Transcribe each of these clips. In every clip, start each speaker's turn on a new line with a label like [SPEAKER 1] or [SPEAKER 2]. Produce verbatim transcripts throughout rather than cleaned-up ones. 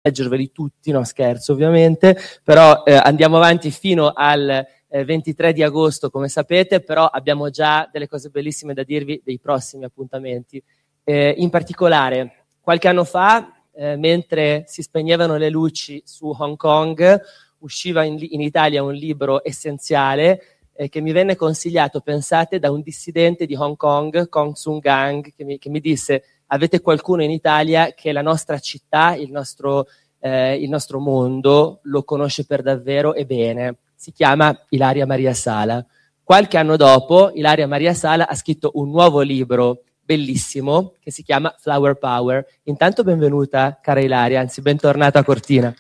[SPEAKER 1] leggerveli tutti, no scherzo ovviamente, però eh, andiamo avanti fino al eh, ventitré di agosto come sapete, però abbiamo già delle cose bellissime da dirvi dei prossimi appuntamenti. Eh, in particolare, qualche anno fa, eh, mentre si spegnevano le luci su Hong Kong, usciva in, in Italia un libro essenziale eh, che mi venne consigliato, pensate, da un dissidente di Hong Kong, Kong Sung Gang, che mi, che mi disse: avete qualcuno in Italia che la nostra città, il nostro, eh, il nostro mondo lo conosce per davvero e bene. Si chiama Ilaria Maria Sala. Qualche anno dopo Ilaria Maria Sala ha scritto un nuovo libro bellissimo che si chiama Flower Power. Intanto benvenuta cara Ilaria, anzi bentornata a Cortina.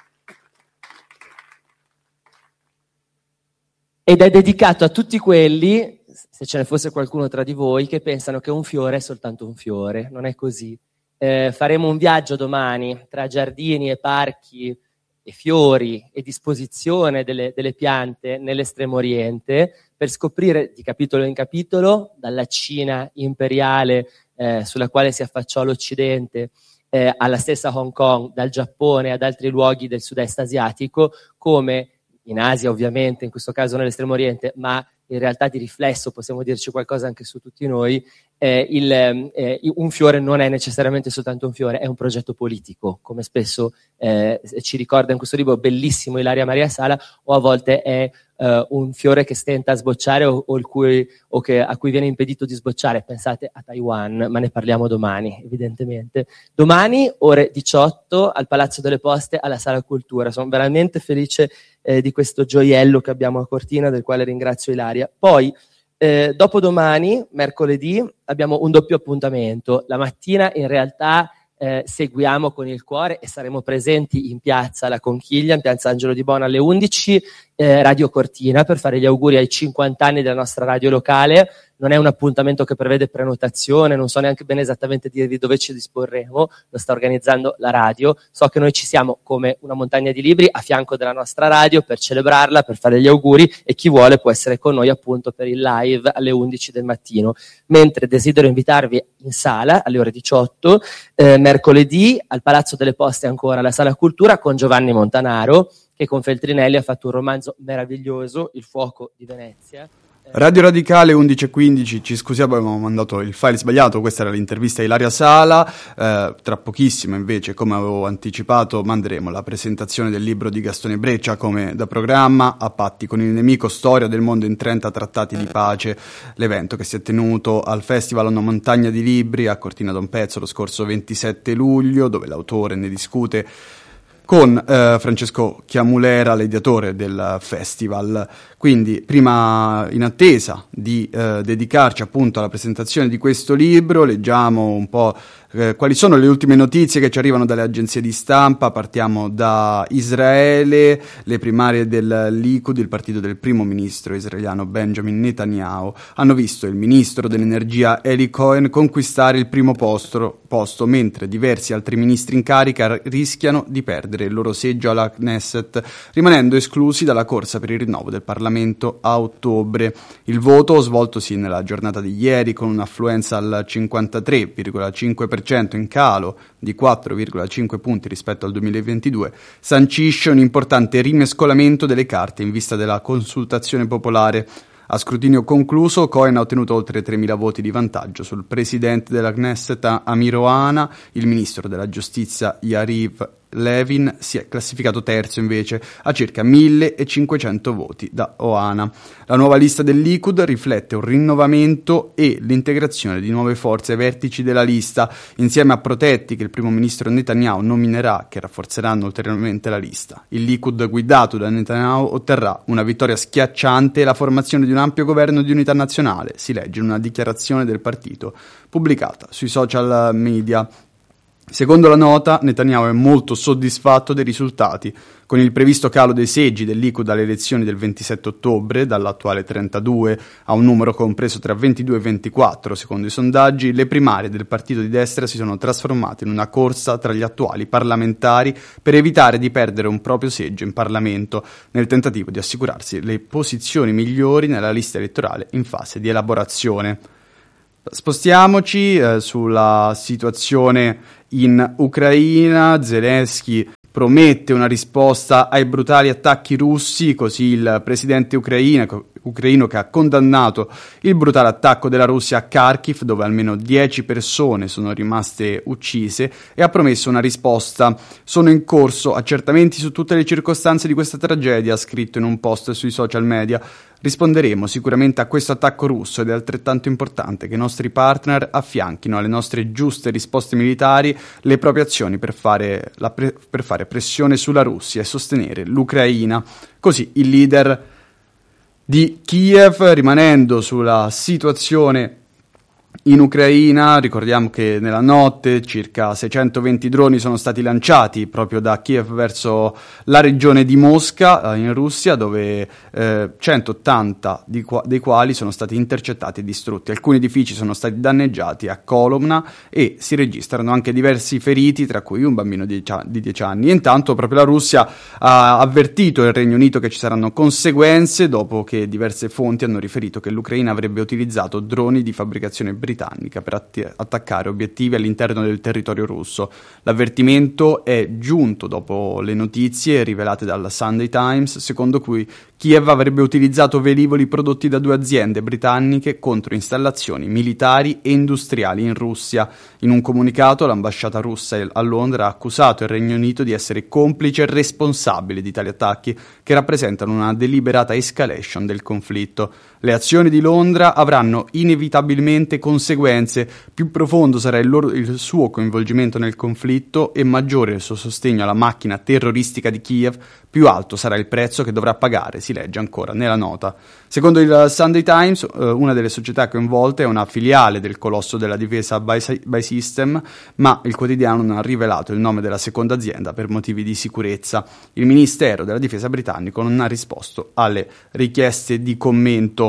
[SPEAKER 1] Ed è dedicato a tutti quelli, se ce ne fosse qualcuno tra di voi, che pensano che un fiore è soltanto un fiore. Non è così. Eh, faremo un viaggio domani tra giardini e parchi e fiori e disposizione delle, delle piante nell'estremo oriente per scoprire di capitolo in capitolo, dalla Cina imperiale eh, sulla quale si affacciò l'Occidente eh, alla stessa Hong Kong, dal Giappone ad altri luoghi del sud-est asiatico, come in Asia ovviamente, in questo caso nell'estremo oriente, ma in realtà di riflesso possiamo dirci qualcosa anche su tutti noi, eh, il, eh, un fiore non è necessariamente soltanto un fiore, è un progetto politico, come spesso eh, ci ricorda in questo libro bellissimo Ilaria Maria Sala, o a volte è eh, un fiore che stenta a sbocciare o, o, il cui, o che, a cui viene impedito di sbocciare. Pensate a Taiwan, ma ne parliamo domani, evidentemente. Domani, ore diciotto, al Palazzo delle Poste, alla Sala Cultura. Sono veramente felice eh, di questo gioiello che abbiamo a Cortina, del quale ringrazio Ilaria. Poi, eh, dopodomani, mercoledì, abbiamo un doppio appuntamento. La mattina, in realtà, eh, seguiamo con il cuore e saremo presenti in piazza alla Conchiglia, in piazza Angelo di Bona alle undici, eh, Radio Cortina, per fare gli auguri ai cinquanta anni della nostra radio locale. Non è un appuntamento che prevede prenotazione, non so neanche bene esattamente dirvi dove ci disporremo, lo sta organizzando la radio. So che noi ci siamo come una montagna di libri a fianco della nostra radio per celebrarla, per fare gli auguri, e chi vuole può essere con noi appunto per il live alle undici del mattino. Mentre desidero invitarvi in sala alle ore diciotto, eh, mercoledì al Palazzo delle Poste ancora, alla Sala Cultura, con Giovanni Montanaro, che con Feltrinelli ha fatto un romanzo meraviglioso, Il fuoco di Venezia.
[SPEAKER 2] Radio Radicale undici e quindici, ci scusiamo, abbiamo mandato il file sbagliato, questa era l'intervista a Ilaria Sala, eh, tra pochissimo invece, come avevo anticipato, manderemo la presentazione del libro di Gastone Breccia come da programma, A patti con il nemico, storia del mondo in trenta trattati di pace, l'evento che si è tenuto al Festival Una Montagna di Libri a Cortina d'Ampezzo lo scorso ventisette luglio, dove l'autore ne discute con eh, Francesco Chiamulera, l'ideatore del festival. Quindi, prima, in attesa di eh, dedicarci appunto alla presentazione di questo libro, leggiamo un po' eh, quali sono le ultime notizie che ci arrivano dalle agenzie di stampa. Partiamo da Israele. Le primarie del Likud, il partito del primo ministro israeliano Benjamin Netanyahu, hanno visto il ministro dell'energia Eli Cohen conquistare il primo posto, posto mentre diversi altri ministri in carica rischiano di perdere il loro seggio alla Knesset, rimanendo esclusi dalla corsa per il rinnovo del Parlamento a ottobre. Il voto, svoltosi nella giornata di ieri con un'affluenza al cinquantatré virgola cinque per cento in calo di quattro virgola cinque punti rispetto al duemilaventidue, sancisce un importante rimescolamento delle carte in vista della consultazione popolare. A scrutinio concluso, Cohen ha ottenuto oltre tremila voti di vantaggio sul presidente della Knesset Amir Ohana. Il ministro della giustizia Yariv Levin si è classificato terzo invece a circa millecinquecento voti da Ohana. La nuova lista del Likud riflette un rinnovamento e l'integrazione di nuove forze ai vertici della lista, insieme a protetti che il primo ministro Netanyahu nominerà, che rafforzeranno ulteriormente la lista. Il Likud guidato da Netanyahu otterrà una vittoria schiacciante e la formazione di un ampio governo di unità nazionale, si legge in una dichiarazione del partito pubblicata sui social media. Secondo la nota, Netanyahu è molto soddisfatto dei risultati. Con il previsto calo dei seggi del Likud alle elezioni del ventisette ottobre, dall'attuale trentadue a un numero compreso tra ventidue e ventiquattro, secondo i sondaggi, le primarie del partito di destra si sono trasformate in una corsa tra gli attuali parlamentari per evitare di perdere un proprio seggio in Parlamento, nel tentativo di assicurarsi le posizioni migliori nella lista elettorale in fase di elaborazione. Spostiamoci eh, sulla situazione in Ucraina. Zelensky promette una risposta ai brutali attacchi russi, così il presidente ucraina, ucraino che ha condannato il brutale attacco della Russia a Kharkiv, dove almeno dieci persone sono rimaste uccise, e ha promesso una risposta. Sono in corso accertamenti su tutte le circostanze di questa tragedia, ha scritto in un post sui social media. Risponderemo sicuramente a questo attacco russo ed è altrettanto importante che i nostri partner affianchino alle nostre giuste risposte militari le proprie azioni per fare, la pre- per fare pressione sulla Russia e sostenere l'Ucraina. Così il leader di Kiev, rimanendo sulla situazione in Ucraina, ricordiamo che nella notte circa seicentoventi droni sono stati lanciati proprio da Kiev verso la regione di Mosca, eh, in Russia, dove eh, centottanta di qua- dei quali sono stati intercettati e distrutti. Alcuni edifici sono stati danneggiati a Kolomna e si registrano anche diversi feriti, tra cui un bambino di dieci anni. E intanto proprio la Russia ha avvertito il Regno Unito che ci saranno conseguenze dopo che diverse fonti hanno riferito che l'Ucraina avrebbe utilizzato droni di fabbricazione britannica per att- attaccare obiettivi all'interno del territorio russo. L'avvertimento è giunto dopo le notizie rivelate dal Sunday Times, secondo cui Kiev avrebbe utilizzato velivoli prodotti da due aziende britanniche contro installazioni militari e industriali in Russia. In un comunicato l'ambasciata russa a Londra ha accusato il Regno Unito di essere complice e responsabile di tali attacchi che rappresentano una deliberata escalation del conflitto. Le azioni di Londra avranno inevitabilmente conseguenze, più profondo sarà il, loro, il suo coinvolgimento nel conflitto e maggiore il suo sostegno alla macchina terroristica di Kiev, più alto sarà il prezzo che dovrà pagare, si legge ancora nella nota. Secondo il Sunday Times, una delle società coinvolte è una filiale del colosso della difesa By System, ma il quotidiano non ha rivelato il nome della seconda azienda per motivi di sicurezza. Il Ministero della Difesa britannico non ha risposto alle richieste di commento.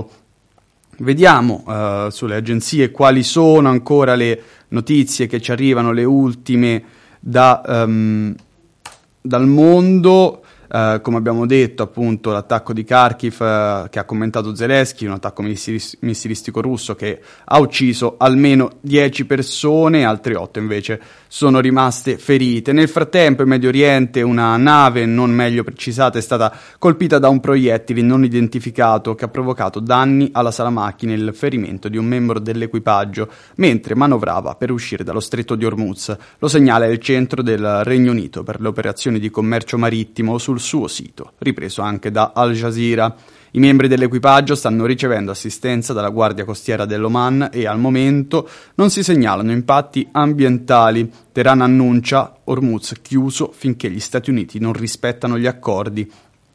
[SPEAKER 2] Vediamo uh, sulle agenzie quali sono ancora le notizie che ci arrivano, le ultime da, um, dal mondo. Uh, come abbiamo detto, appunto, l'attacco di Kharkiv uh, che ha commentato Zelensky, un attacco missilis- missilistico russo che ha ucciso almeno dieci persone, altre otto invece sono rimaste ferite. Nel frattempo in Medio Oriente una nave non meglio precisata è stata colpita da un proiettile non identificato che ha provocato danni alla sala macchine e il ferimento di un membro dell'equipaggio mentre manovrava per uscire dallo stretto di Hormuz. Lo segnala il centro del Regno Unito per le operazioni di commercio marittimo sul suo sito, ripreso anche da Al Jazeera. I membri dell'equipaggio stanno ricevendo assistenza dalla Guardia Costiera dell'Oman e al momento non si segnalano impatti ambientali. Teheran annuncia Hormuz chiuso finché gli Stati Uniti non rispettano gli accordi.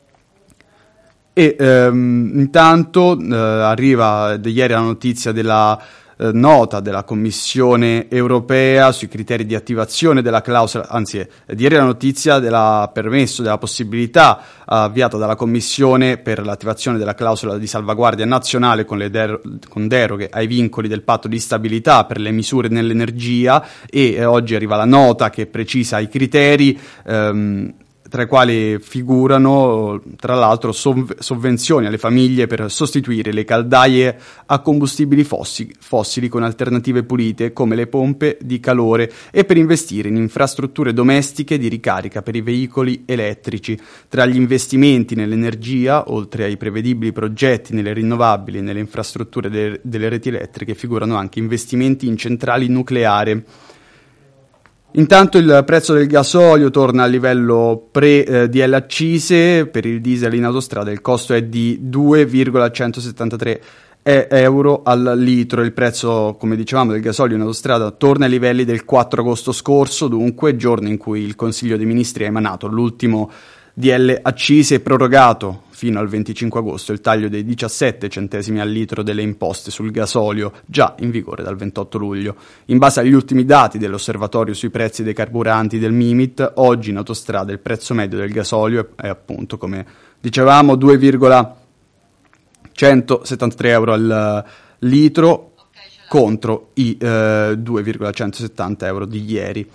[SPEAKER 2] E ehm, intanto eh, arriva da ieri la notizia della eh, nota della Commissione europea sui criteri di attivazione della clausola, anzi eh, di ieri la notizia della permesso, della possibilità eh, avviata dalla Commissione per l'attivazione della clausola di salvaguardia nazionale con, le der- con deroghe ai vincoli del patto di stabilità per le misure nell'energia e eh, oggi arriva la nota che precisa i criteri ehm, tra i quali figurano, tra l'altro, sov- sovvenzioni alle famiglie per sostituire le caldaie a combustibili fossi- fossili con alternative pulite come le pompe di calore e per investire in infrastrutture domestiche di ricarica per i veicoli elettrici. Tra gli investimenti nell'energia, oltre ai prevedibili progetti nelle rinnovabili e nelle infrastrutture de- delle reti elettriche, figurano anche investimenti in centrali nucleari. Intanto il prezzo del gasolio torna al livello pre-D L accise, per il diesel in autostrada il costo è di due virgola centosettantatré euro al litro. Il prezzo, come dicevamo, del gasolio in autostrada torna ai livelli del quattro agosto scorso, dunque giorno in cui il Consiglio dei Ministri ha emanato l'ultimo D L accise e prorogato fino al venticinque agosto il taglio dei diciassette centesimi al litro delle imposte sul gasolio, già in vigore dal ventotto luglio. In base agli ultimi dati dell'osservatorio sui prezzi dei carburanti del Mimit, oggi in autostrada il prezzo medio del gasolio è, è appunto, come dicevamo, due virgola centosettantatré euro al litro contro i eh, due virgola centosettanta euro di ieri.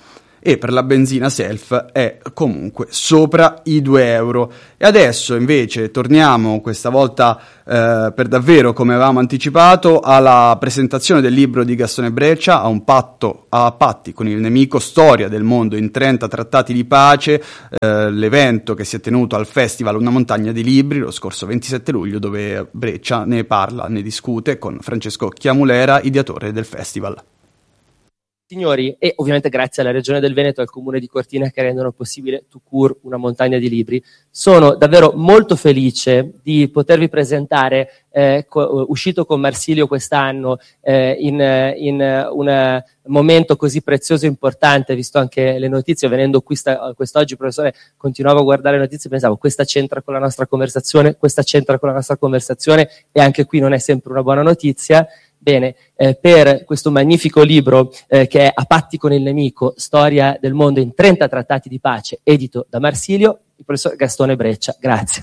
[SPEAKER 2] e per la benzina self è comunque sopra i due euro. E adesso invece torniamo questa volta eh, per davvero, come avevamo anticipato, alla presentazione del libro di Gastone Breccia, a un patto a patti con il nemico, storia del mondo in trenta trattati di pace, eh, l'evento che si è tenuto al Festival Una Montagna di Libri lo scorso ventisette luglio, dove Breccia ne parla, ne discute con Francesco Chiamulera, ideatore del festival.
[SPEAKER 1] Signori, e ovviamente grazie alla Regione del Veneto e al Comune di Cortina che rendono possibile tout court Una Montagna di Libri, sono davvero molto felice di potervi presentare, eh, co- uscito con Marsilio quest'anno, eh, in, in un momento così prezioso e importante, visto anche le notizie. Venendo qui sta, quest'oggi, professore, continuavo a guardare le notizie e pensavo, questa c'entra con la nostra conversazione, questa c'entra con la nostra conversazione, e anche qui non è sempre una buona notizia. Bene, eh, per questo magnifico libro eh, che è A patti con il nemico, storia del mondo in trenta trattati di pace, edito da Marsilio, il professor Gastone Breccia. Grazie.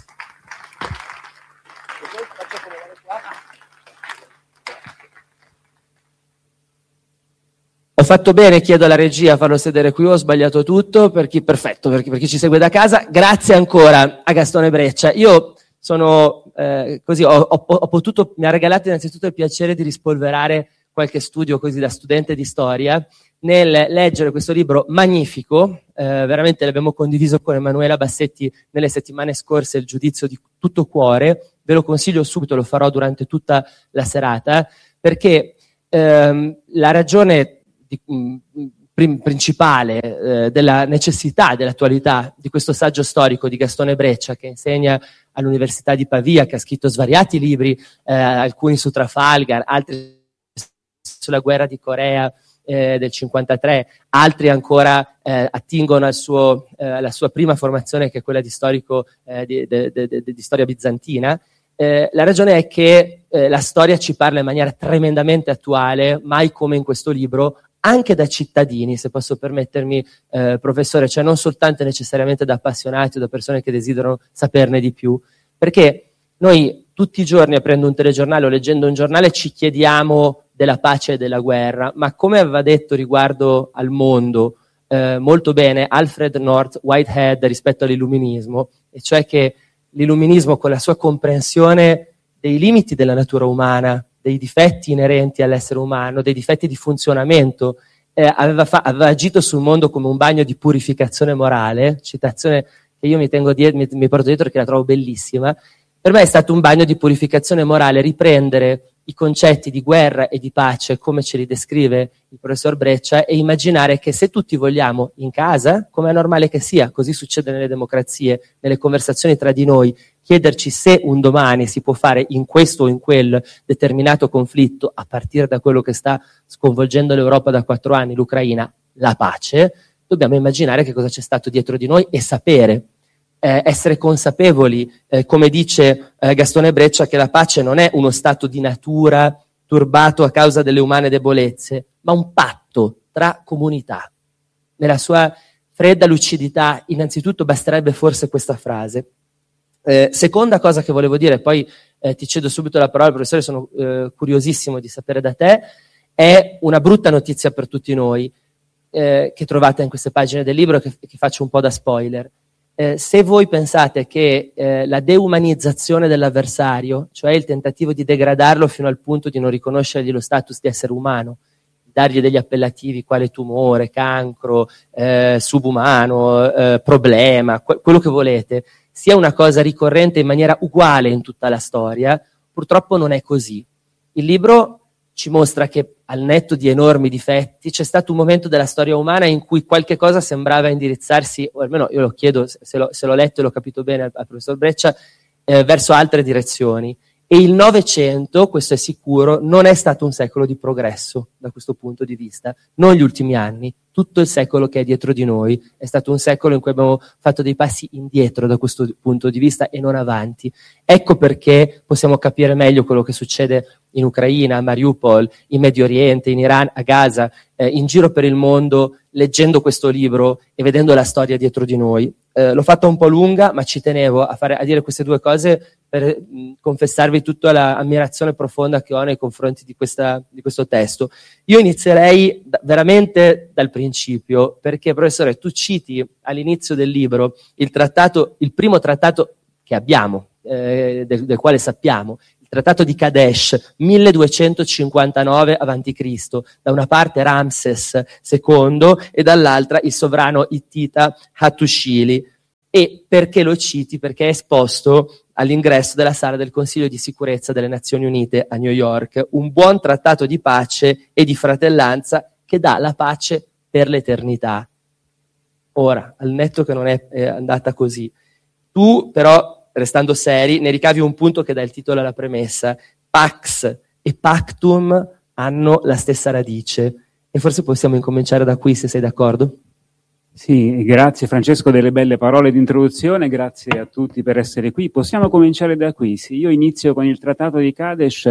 [SPEAKER 1] Ho fatto bene, chiedo alla regia a farlo sedere qui, ho sbagliato tutto, per chi, perfetto, per chi, per chi ci segue da casa. Grazie ancora a Gastone Breccia. Io sono eh, così, ho, ho, ho potuto, mi ha regalato innanzitutto il piacere di rispolverare qualche studio così da studente di storia nel leggere questo libro magnifico, eh, veramente l'abbiamo condiviso con Emanuela Bassetti nelle settimane scorse, Il giudizio di tutto cuore, ve lo consiglio subito, lo farò durante tutta la serata, perché ehm, la ragione di, mh, prim- principale eh, della necessità, dell'attualità di questo saggio storico di Gastone Breccia, che insegna all'Università di Pavia, che ha scritto svariati libri, eh, alcuni su Trafalgar, altri sulla guerra di Corea eh, del cinquantatré, altri ancora eh, attingono al suo, eh, alla sua prima formazione, che è quella di storico eh, di, de, de, de, di storia bizantina. Eh, la ragione è che eh, la storia ci parla in maniera tremendamente attuale, mai come in questo libro, anche da cittadini, se posso permettermi, eh, professore, cioè non soltanto necessariamente da appassionati o da persone che desiderano saperne di più, perché noi tutti i giorni, aprendo un telegiornale o leggendo un giornale, ci chiediamo della pace e della guerra, ma come aveva detto riguardo al mondo eh, molto bene Alfred North Whitehead rispetto all'illuminismo, e cioè che l'illuminismo, con la sua comprensione dei limiti della natura umana, dei difetti inerenti all'essere umano, dei difetti di funzionamento, eh, aveva, fa- aveva agito sul mondo come un bagno di purificazione morale, citazione che io mi tengo dietro, mi, mi porto dietro, che la trovo bellissima. Per me è stato un bagno di purificazione morale riprendere i concetti di guerra e di pace come ce li descrive il professor Breccia e immaginare che se tutti vogliamo in casa, come è normale che sia, così succede nelle democrazie, nelle conversazioni tra di noi, chiederci se un domani si può fare in questo o in quel determinato conflitto, a partire da quello che sta sconvolgendo l'Europa da quattro anni, l'Ucraina, la pace, dobbiamo immaginare che cosa c'è stato dietro di noi e sapere, eh, essere consapevoli, eh, come dice eh, Gastone Breccia, che la pace non è uno stato di natura turbato a causa delle umane debolezze, ma un patto tra comunità. Nella sua fredda lucidità, innanzitutto basterebbe forse questa frase. Eh, seconda cosa che volevo dire, poi eh, ti cedo subito la parola, professore, sono eh, curiosissimo di sapere da te, è una brutta notizia per tutti noi, eh, che trovate in queste pagine del libro, che, che faccio un po' da spoiler. Eh, se voi pensate che eh, la deumanizzazione dell'avversario, cioè il tentativo di degradarlo fino al punto di non riconoscergli lo status di essere umano, dargli degli appellativi quale tumore, cancro, eh, subumano, eh, problema, que- quello che volete, sia una cosa ricorrente in maniera uguale in tutta la storia, purtroppo non è così. Il libro ci mostra che al netto di enormi difetti c'è stato un momento della storia umana in cui qualche cosa sembrava indirizzarsi, o almeno io lo chiedo se l'ho, se l'ho letto e l'ho capito bene al, al professor Breccia, eh, verso altre direzioni. E il Novecento, questo è sicuro, non è stato un secolo di progresso da questo punto di vista, non gli ultimi anni, tutto il secolo che è dietro di noi è stato un secolo in cui abbiamo fatto dei passi indietro da questo punto di vista e non avanti. Ecco perché possiamo capire meglio quello che succede in Ucraina, a Mariupol, in Medio Oriente, in Iran, a Gaza, eh, in giro per il mondo, leggendo questo libro e vedendo la storia dietro di noi. Eh, l'ho fatta un po' lunga, ma ci tenevo a, fare, a dire queste due cose per mh, confessarvi tutta l'ammirazione profonda che ho nei confronti di, questa, di questo testo. Io inizierei da, veramente dal principio, perché professore, tu citi all'inizio del libro il trattato, il primo trattato che abbiamo, eh, del, del quale sappiamo, il trattato di Kadesh, milleduecentocinquantanove avanti Cristo, da una parte Ramses secondo e dall'altra il sovrano ittita Hattushili. E perché lo citi? Perché è esposto all'ingresso della sala del Consiglio di sicurezza delle Nazioni Unite a New York, un buon trattato di pace e di fratellanza che dà la pace per l'eternità. Ora, al netto che non è eh, andata così, tu però, restando seri, ne ricavi un punto che dà il titolo alla premessa. Pax e pactum hanno la stessa radice. E forse possiamo incominciare da qui, se sei d'accordo?
[SPEAKER 3] Sì, grazie Francesco delle belle parole di introduzione, grazie a tutti per essere qui. Possiamo cominciare da qui. Sì, io inizio con il Trattato di Kadesh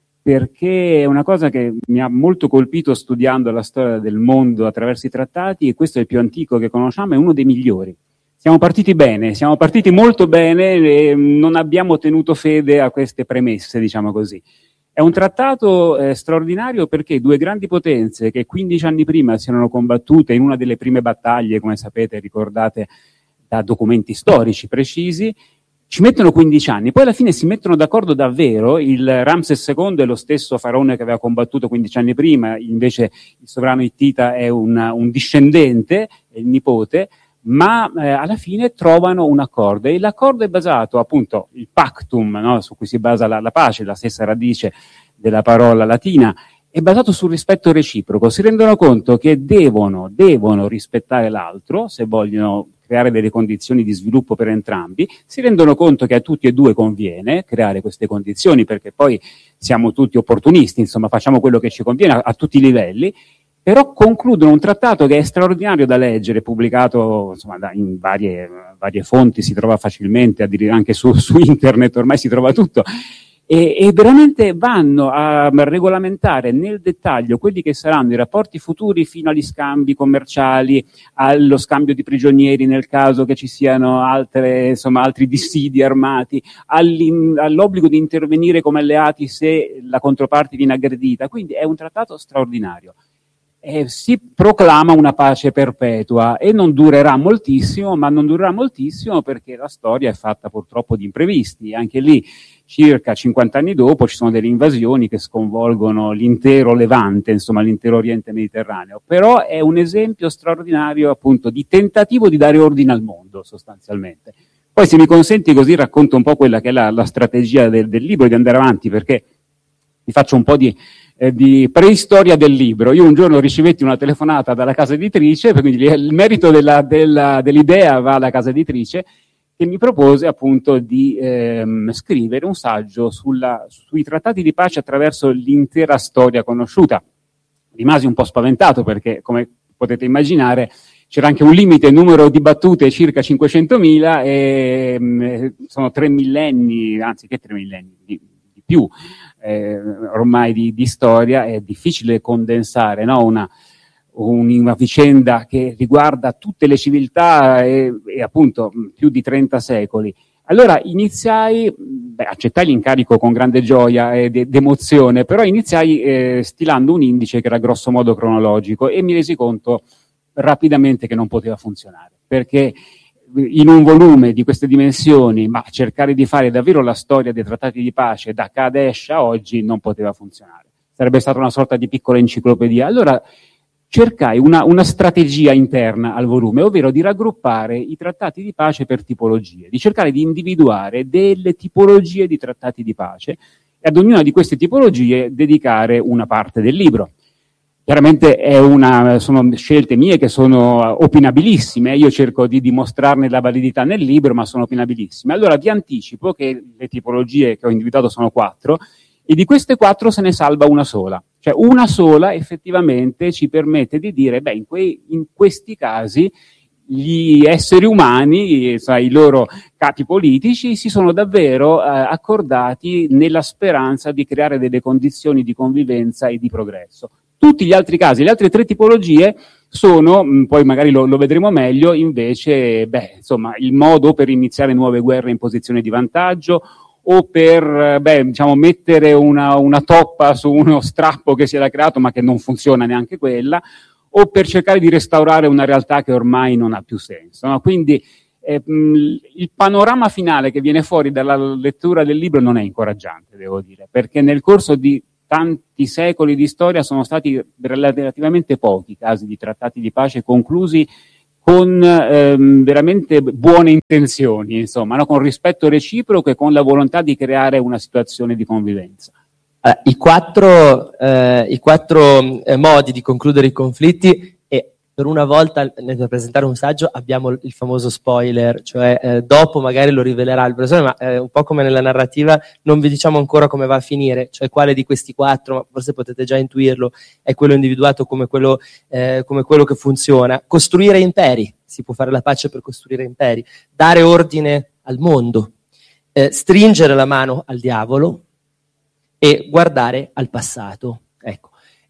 [SPEAKER 3] perché è una cosa che mi ha molto colpito studiando la storia del mondo attraverso i trattati, e questo è il più antico che conosciamo, è uno dei migliori. Siamo partiti bene, siamo partiti molto bene e non abbiamo tenuto fede a queste premesse, diciamo così. È un trattato eh, straordinario perché due grandi potenze che quindici anni prima si erano combattute in una delle prime battaglie, come sapete, ricordate da documenti storici precisi, ci mettono quindici anni, poi alla fine si mettono d'accordo davvero. Il Ramses secondo è lo stesso faraone che aveva combattuto quindici anni prima, invece il sovrano ittita è un, un discendente, è il nipote, ma eh, alla fine trovano un accordo, e l'accordo è basato appunto, il pactum, no, su cui si basa la, la pace, la stessa radice della parola latina, è basato sul rispetto reciproco. Si rendono conto che devono, devono rispettare l'altro se vogliono creare delle condizioni di sviluppo per entrambi, si rendono conto che a tutti e due conviene creare queste condizioni, perché poi siamo tutti opportunisti, insomma facciamo quello che ci conviene a, a tutti i livelli. Però concludono un trattato che è straordinario da leggere, pubblicato insomma, da, in varie, varie fonti, si trova facilmente, a dire anche su, su internet ormai si trova tutto, e, e veramente vanno a regolamentare nel dettaglio quelli che saranno i rapporti futuri fino agli scambi commerciali, allo scambio di prigionieri nel caso che ci siano altre, insomma, altri dissidi armati, all'obbligo di intervenire come alleati se la controparte viene aggredita. Quindi è un trattato straordinario. Eh, si proclama una pace perpetua e non durerà moltissimo, ma non durerà moltissimo perché la storia è fatta purtroppo di imprevisti. Anche lì, circa cinquanta anni dopo, ci sono delle invasioni che sconvolgono l'intero Levante, insomma l'intero Oriente Mediterraneo. Però è un esempio straordinario appunto di tentativo di dare ordine al mondo, sostanzialmente. Poi, se mi consenti, così racconto un po' quella che è la, la strategia del, del libro, di andare avanti, perché vi faccio un po' di... Eh, di preistoria del libro. Io un giorno ricevetti una telefonata dalla casa editrice, quindi il merito della, della, dell'idea va alla casa editrice, che mi propose appunto di ehm, scrivere un saggio sulla, sui trattati di pace attraverso l'intera storia conosciuta. Rimasi un po' spaventato perché, come potete immaginare, c'era anche un limite numero di battute, circa cinquecentomila, e mh, sono tre millenni, anzi che tre millenni, di, di più, Eh, ormai di, di storia. È difficile condensare, no? una, una vicenda che riguarda tutte le civiltà e, e appunto più di trenta secoli. Allora iniziai, beh, accettai l'incarico con grande gioia ed emozione, però iniziai eh, stilando un indice che era grosso modo cronologico e mi resi conto rapidamente che non poteva funzionare, perché in un volume di queste dimensioni, ma cercare di fare davvero la storia dei trattati di pace da Kadesh a oggi non poteva funzionare. Sarebbe stata una sorta di piccola enciclopedia. Allora cercai una, una strategia interna al volume, ovvero di raggruppare i trattati di pace per tipologie, di cercare di individuare delle tipologie di trattati di pace e ad ognuna di queste tipologie dedicare una parte del libro. Chiaramente è una, sono scelte mie che sono opinabilissime, io cerco di dimostrarne la validità nel libro, ma sono opinabilissime. Allora vi anticipo che le tipologie che ho individuato sono quattro, e di queste quattro se ne salva una sola. Cioè una sola effettivamente ci permette di dire, beh, in, quei, in questi casi gli esseri umani, cioè i loro capi politici, si sono davvero eh, accordati nella speranza di creare delle condizioni di convivenza e di progresso. Tutti gli altri casi, le altre tre tipologie, sono, mh, poi magari lo, lo vedremo meglio, invece, beh, insomma, il modo per iniziare nuove guerre in posizione di vantaggio, o per, beh, diciamo, mettere una, una toppa su uno strappo che si era creato ma che non funziona neanche quella, o per cercare di restaurare una realtà che ormai non ha più senso, no? Quindi eh, mh, il panorama finale che viene fuori dalla lettura del libro non è incoraggiante, devo dire, perché nel corso di tanti secoli di storia sono stati relativamente pochi casi di trattati di pace conclusi con ehm, veramente buone intenzioni, insomma, no? Con rispetto reciproco e con la volontà di creare una situazione di convivenza.
[SPEAKER 1] Allora, i quattro, eh, i quattro eh, modi di concludere i conflitti, e per una volta nel presentare un saggio abbiamo il famoso spoiler, cioè eh, dopo magari lo rivelerà il professore, ma eh, un po' come nella narrativa non vi diciamo ancora come va a finire, cioè quale di questi quattro, ma forse potete già intuirlo, è quello individuato come quello, eh, come quello che funziona. Costruire imperi, si può fare la pace per costruire imperi, dare ordine al mondo, eh, stringere la mano al diavolo e guardare al passato. Ecco.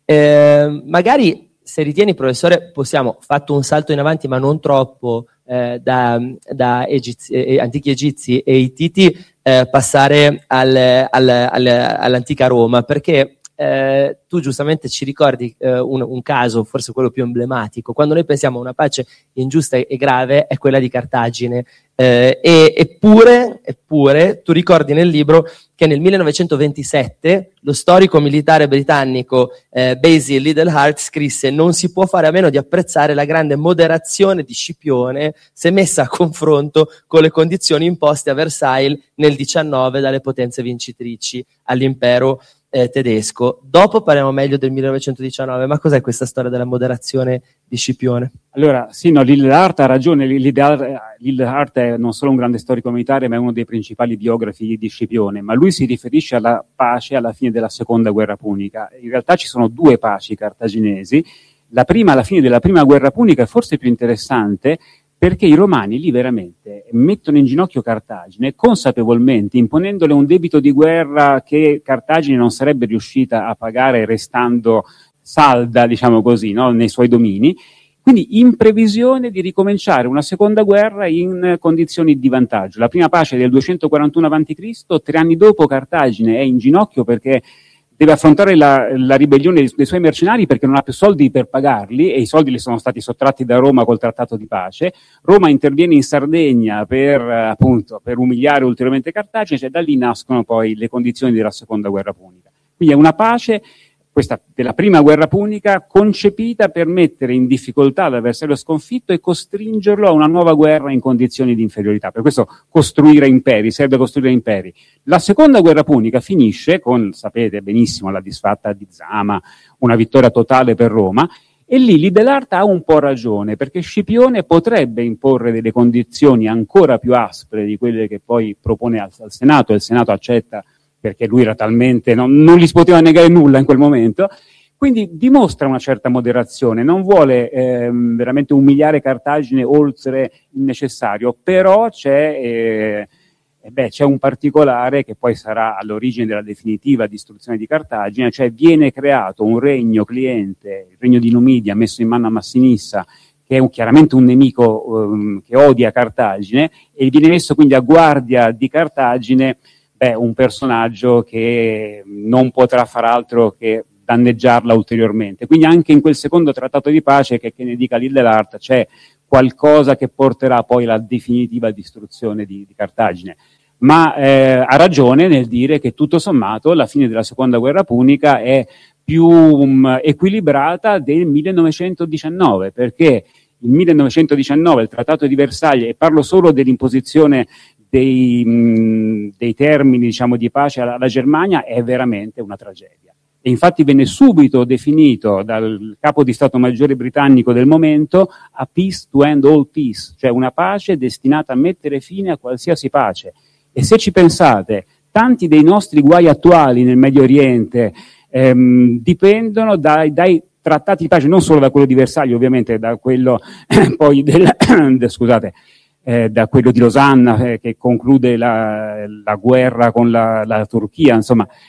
[SPEAKER 1] Eh, magari, se ritieni, professore, possiamo, fatto un salto in avanti, ma non troppo, eh, da, da egizi, eh, antichi egizi e Ittiti, eh, passare al, al, al, all'antica Roma, perché eh, tu giustamente ci ricordi eh, un, un caso, forse quello più emblematico. Quando noi pensiamo a una pace ingiusta e grave, è quella di Cartagine. Eh, e, eppure, eppure, tu ricordi nel libro che nel millenovecentoventisette lo storico militare britannico eh, Basil Liddell-Hart scrisse: non si può fare a meno di apprezzare la grande moderazione di Scipione se messa a confronto con le condizioni imposte a Versailles nel diciannove dalle potenze vincitrici all'impero eh, tedesco. Dopo parliamo meglio del millenovecentodiciannove, ma cos'è questa storia della moderazione di Scipione?
[SPEAKER 3] Allora, sì, no, Liddell-Hart ha ragione. Liddell-Hart è non solo un grande storico militare, ma è uno dei principali biografi di Scipione, ma lui si riferisce alla pace alla fine della seconda guerra punica. In realtà ci sono due paci cartaginesi. La prima, alla fine della prima guerra punica, è forse più interessante, perché i romani lì veramente mettono in ginocchio Cartagine consapevolmente, imponendole un debito di guerra che Cartagine non sarebbe riuscita a pagare restando salda, diciamo così, no, nei suoi domini, quindi in previsione di ricominciare una seconda guerra in condizioni di vantaggio. La prima pace è del duecentoquarantuno avanti Cristo, tre anni dopo Cartagine è in ginocchio perché deve affrontare la, la ribellione dei, dei suoi mercenari perché non ha più soldi per pagarli, e i soldi le sono stati sottratti da Roma col trattato di pace. Roma interviene in Sardegna per, appunto, per umiliare ulteriormente Cartagine, cioè da lì nascono poi le condizioni della seconda guerra punica. Quindi è una pace, questa della prima guerra punica, concepita per mettere in difficoltà l'avversario sconfitto e costringerlo a una nuova guerra in condizioni di inferiorità. Per questo costruire imperi, serve costruire imperi. La seconda guerra punica finisce con, sapete benissimo, la disfatta di Zama, una vittoria totale per Roma, e lì Liddell-Hart ha un po' ragione, perché Scipione potrebbe imporre delle condizioni ancora più aspre di quelle che poi propone al, al Senato, e il Senato accetta perché lui era talmente, non, non gli si poteva negare nulla in quel momento, quindi dimostra una certa moderazione, non vuole ehm, veramente umiliare Cartagine oltre il necessario, però c'è, eh, eh beh, c'è un particolare che poi sarà all'origine della definitiva distruzione di Cartagine, cioè viene creato un regno cliente, il regno di Numidia, messo in mano a Massinissa, che è un, chiaramente un nemico um, che odia Cartagine, e viene messo quindi a guardia di Cartagine beh, un personaggio che non potrà far altro che danneggiarla ulteriormente. Quindi anche in quel secondo trattato di pace, che, che ne dica Liddell-Hart, c'è qualcosa che porterà poi alla definitiva distruzione di, di Cartagine. Ma eh, ha ragione nel dire che tutto sommato la fine della seconda guerra punica è più um, equilibrata del millenovecentodiciannove, perché il millenovecentodiciannove il trattato di Versailles, e parlo solo dell'imposizione Dei, mh, dei termini, diciamo, di pace alla, alla Germania, è veramente una tragedia. E infatti venne subito definito dal capo di Stato Maggiore britannico del momento a peace to end all peace, cioè una pace destinata a mettere fine a qualsiasi pace. E se ci pensate, tanti dei nostri guai attuali nel Medio Oriente ehm, dipendono dai, dai trattati di pace, non solo da quello di Versailles, ovviamente, da quello poi del, scusate, Eh, da quello di Losanna eh, che conclude la, la guerra con la, la Turchia, insomma,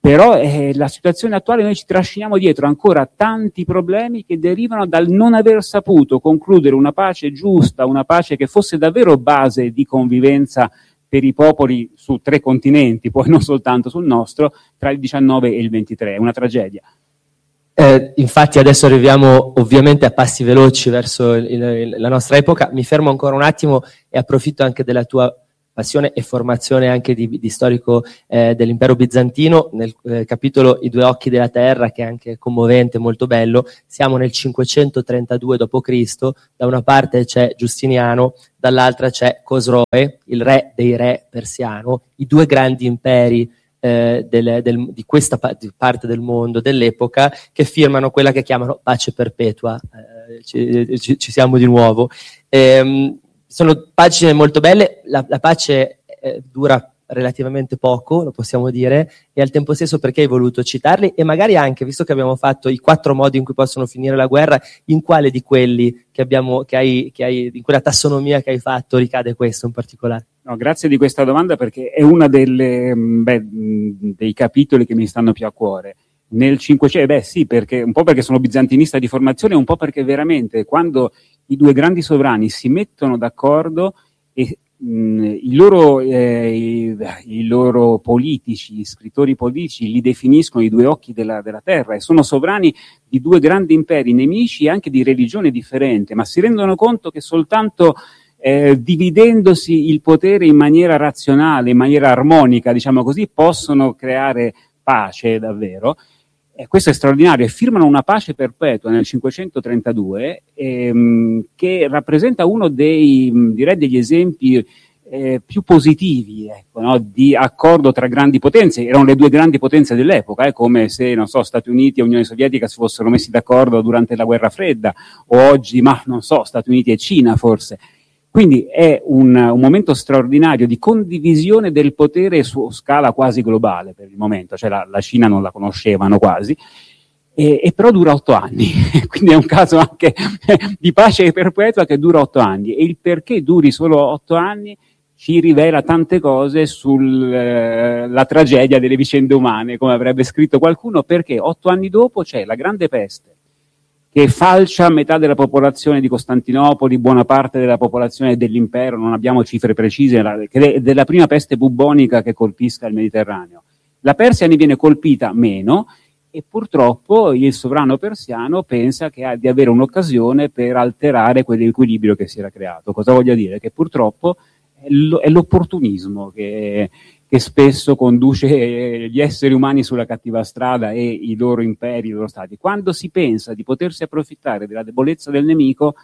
[SPEAKER 3] Però eh, la situazione attuale, noi ci trasciniamo dietro ancora tanti problemi che derivano dal non aver saputo concludere una pace giusta, una pace che fosse davvero base di convivenza per i popoli su tre continenti, poi non soltanto sul nostro, tra il diciannove e il ventitré. È una tragedia.
[SPEAKER 1] Eh, infatti adesso arriviamo ovviamente a passi veloci verso il, il, la nostra epoca. Mi fermo ancora un attimo e approfitto anche della tua passione e formazione anche di, di storico eh, dell'impero bizantino. Nel eh, capitolo I due occhi della terra, che è anche commovente, molto bello, siamo nel cinquecentotrentadue dopo Cristo. Da una parte c'è Giustiniano, dall'altra c'è Cosroe, il re dei re persiano, i due grandi imperi eh, del, del, di questa pa- di parte del mondo dell'epoca, che firmano quella che chiamano pace perpetua. Eh, ci, ci, ci siamo di nuovo. Ehm, Sono pagine molto belle, la, la pace eh, dura relativamente poco, lo possiamo dire, e al tempo stesso perché hai voluto citarli, e magari anche, visto che abbiamo fatto i quattro modi in cui possono finire la guerra, in quale di quelli che abbiamo, che hai, che hai, in quella tassonomia che hai fatto ricade questo in particolare?
[SPEAKER 3] No, grazie di questa domanda, perché è uno dei capitoli che mi stanno più a cuore. Nel Cinquecento, beh sì, perché un po' perché sono bizantinista di formazione, un po' perché veramente quando i due grandi sovrani si mettono d'accordo e mh, i, loro, eh, i, i loro politici, i scrittori politici li definiscono i due occhi della, della terra, e sono sovrani di due grandi imperi nemici e anche di religione differente, ma si rendono conto che soltanto eh, dividendosi il potere in maniera razionale, in maniera armonica, diciamo così, possono creare pace davvero. Eh, questo è straordinario, e firmano una pace perpetua nel cinquecentotrentadue ehm, che rappresenta uno dei, direi, degli esempi eh, più positivi, ecco, no, di accordo tra grandi potenze. Erano le due grandi potenze dell'epoca, eh, come se, non so, Stati Uniti e Unione Sovietica si fossero messi d'accordo durante la Guerra Fredda, o oggi, ma non so, Stati Uniti e Cina forse. Quindi è un, un momento straordinario di condivisione del potere su scala quasi globale per il momento, cioè la, la Cina non la conoscevano quasi, e, e però dura otto anni, quindi è un caso anche di pace perpetua che dura otto anni, e il perché duri solo otto anni ci rivela tante cose sulla eh, tragedia delle vicende umane, come avrebbe scritto qualcuno, perché otto anni dopo c'è la Grande Peste, che falcia metà della popolazione di Costantinopoli, buona parte della popolazione dell'impero, non abbiamo cifre precise, che è della prima peste bubbonica che colpisca il Mediterraneo. La Persia ne viene colpita meno, e purtroppo il sovrano persiano pensa che ha di avere un'occasione per alterare quell'equilibrio che si era creato. Cosa voglio dire? Che purtroppo è l'opportunismo che, che spesso conduce gli esseri umani sulla cattiva strada e i loro imperi, i loro stati. Quando si pensa di potersi approfittare della debolezza del nemico,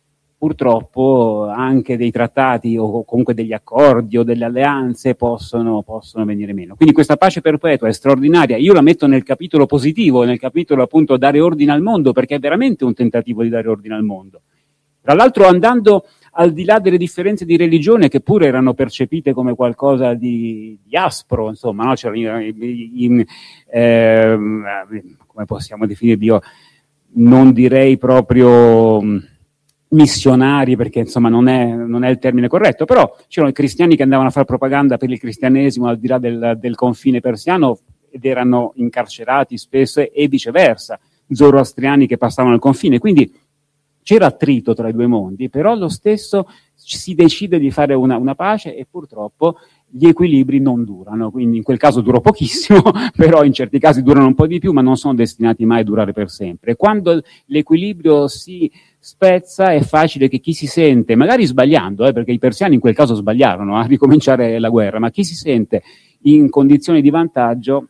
[SPEAKER 3] purtroppo anche dei trattati o comunque degli accordi o delle alleanze possono, possono venire meno. Quindi questa pace perpetua è straordinaria. Io la metto nel capitolo positivo, nel capitolo appunto dare ordine al mondo, perché è veramente un tentativo di dare ordine al mondo. Tra l'altro andando al di là delle differenze di religione, che pure erano percepite come qualcosa di, di aspro, insomma, no? C'erano in, eh, come possiamo definirli, io non direi proprio missionari, perché insomma non è, non è il termine corretto, però c'erano i cristiani che andavano a fare propaganda per il cristianesimo al di là del, del confine persiano ed erano incarcerati spesso, e viceversa, zoroastriani che passavano il confine, quindi c'era attrito tra i due mondi, però lo stesso si decide di fare una, una pace, e purtroppo gli equilibri non durano, quindi in quel caso durò pochissimo, però in certi casi durano un po' di più, ma non sono destinati mai a durare per sempre. Quando l'equilibrio si spezza è facile che chi si sente, magari sbagliando, eh, perché i persiani in quel caso sbagliarono a ricominciare la guerra, ma chi si sente in condizioni di vantaggio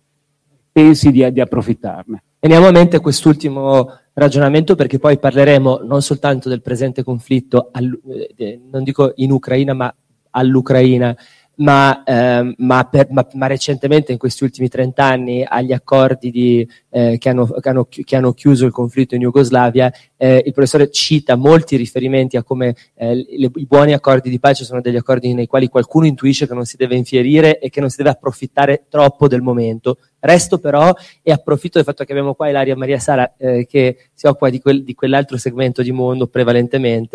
[SPEAKER 3] pensi di, di approfittarne.
[SPEAKER 1] Teniamo a mente quest'ultimo ragionamento, perché poi parleremo non soltanto del presente conflitto, eh, non dico in Ucraina, ma all'Ucraina, ma, eh, ma, per, ma, ma recentemente in questi ultimi trent'anni agli accordi di, eh, che, hanno, che, hanno, che hanno chiuso il conflitto in Jugoslavia. Eh, il professore cita molti riferimenti a come eh, le, i buoni accordi di pace sono degli accordi nei quali qualcuno intuisce che non si deve infierire e che non si deve approfittare troppo del momento. Resto però, e approfitto del fatto che abbiamo qua Ilaria Maria Sala eh, che si occupa di, quel, di quell'altro segmento di mondo prevalentemente,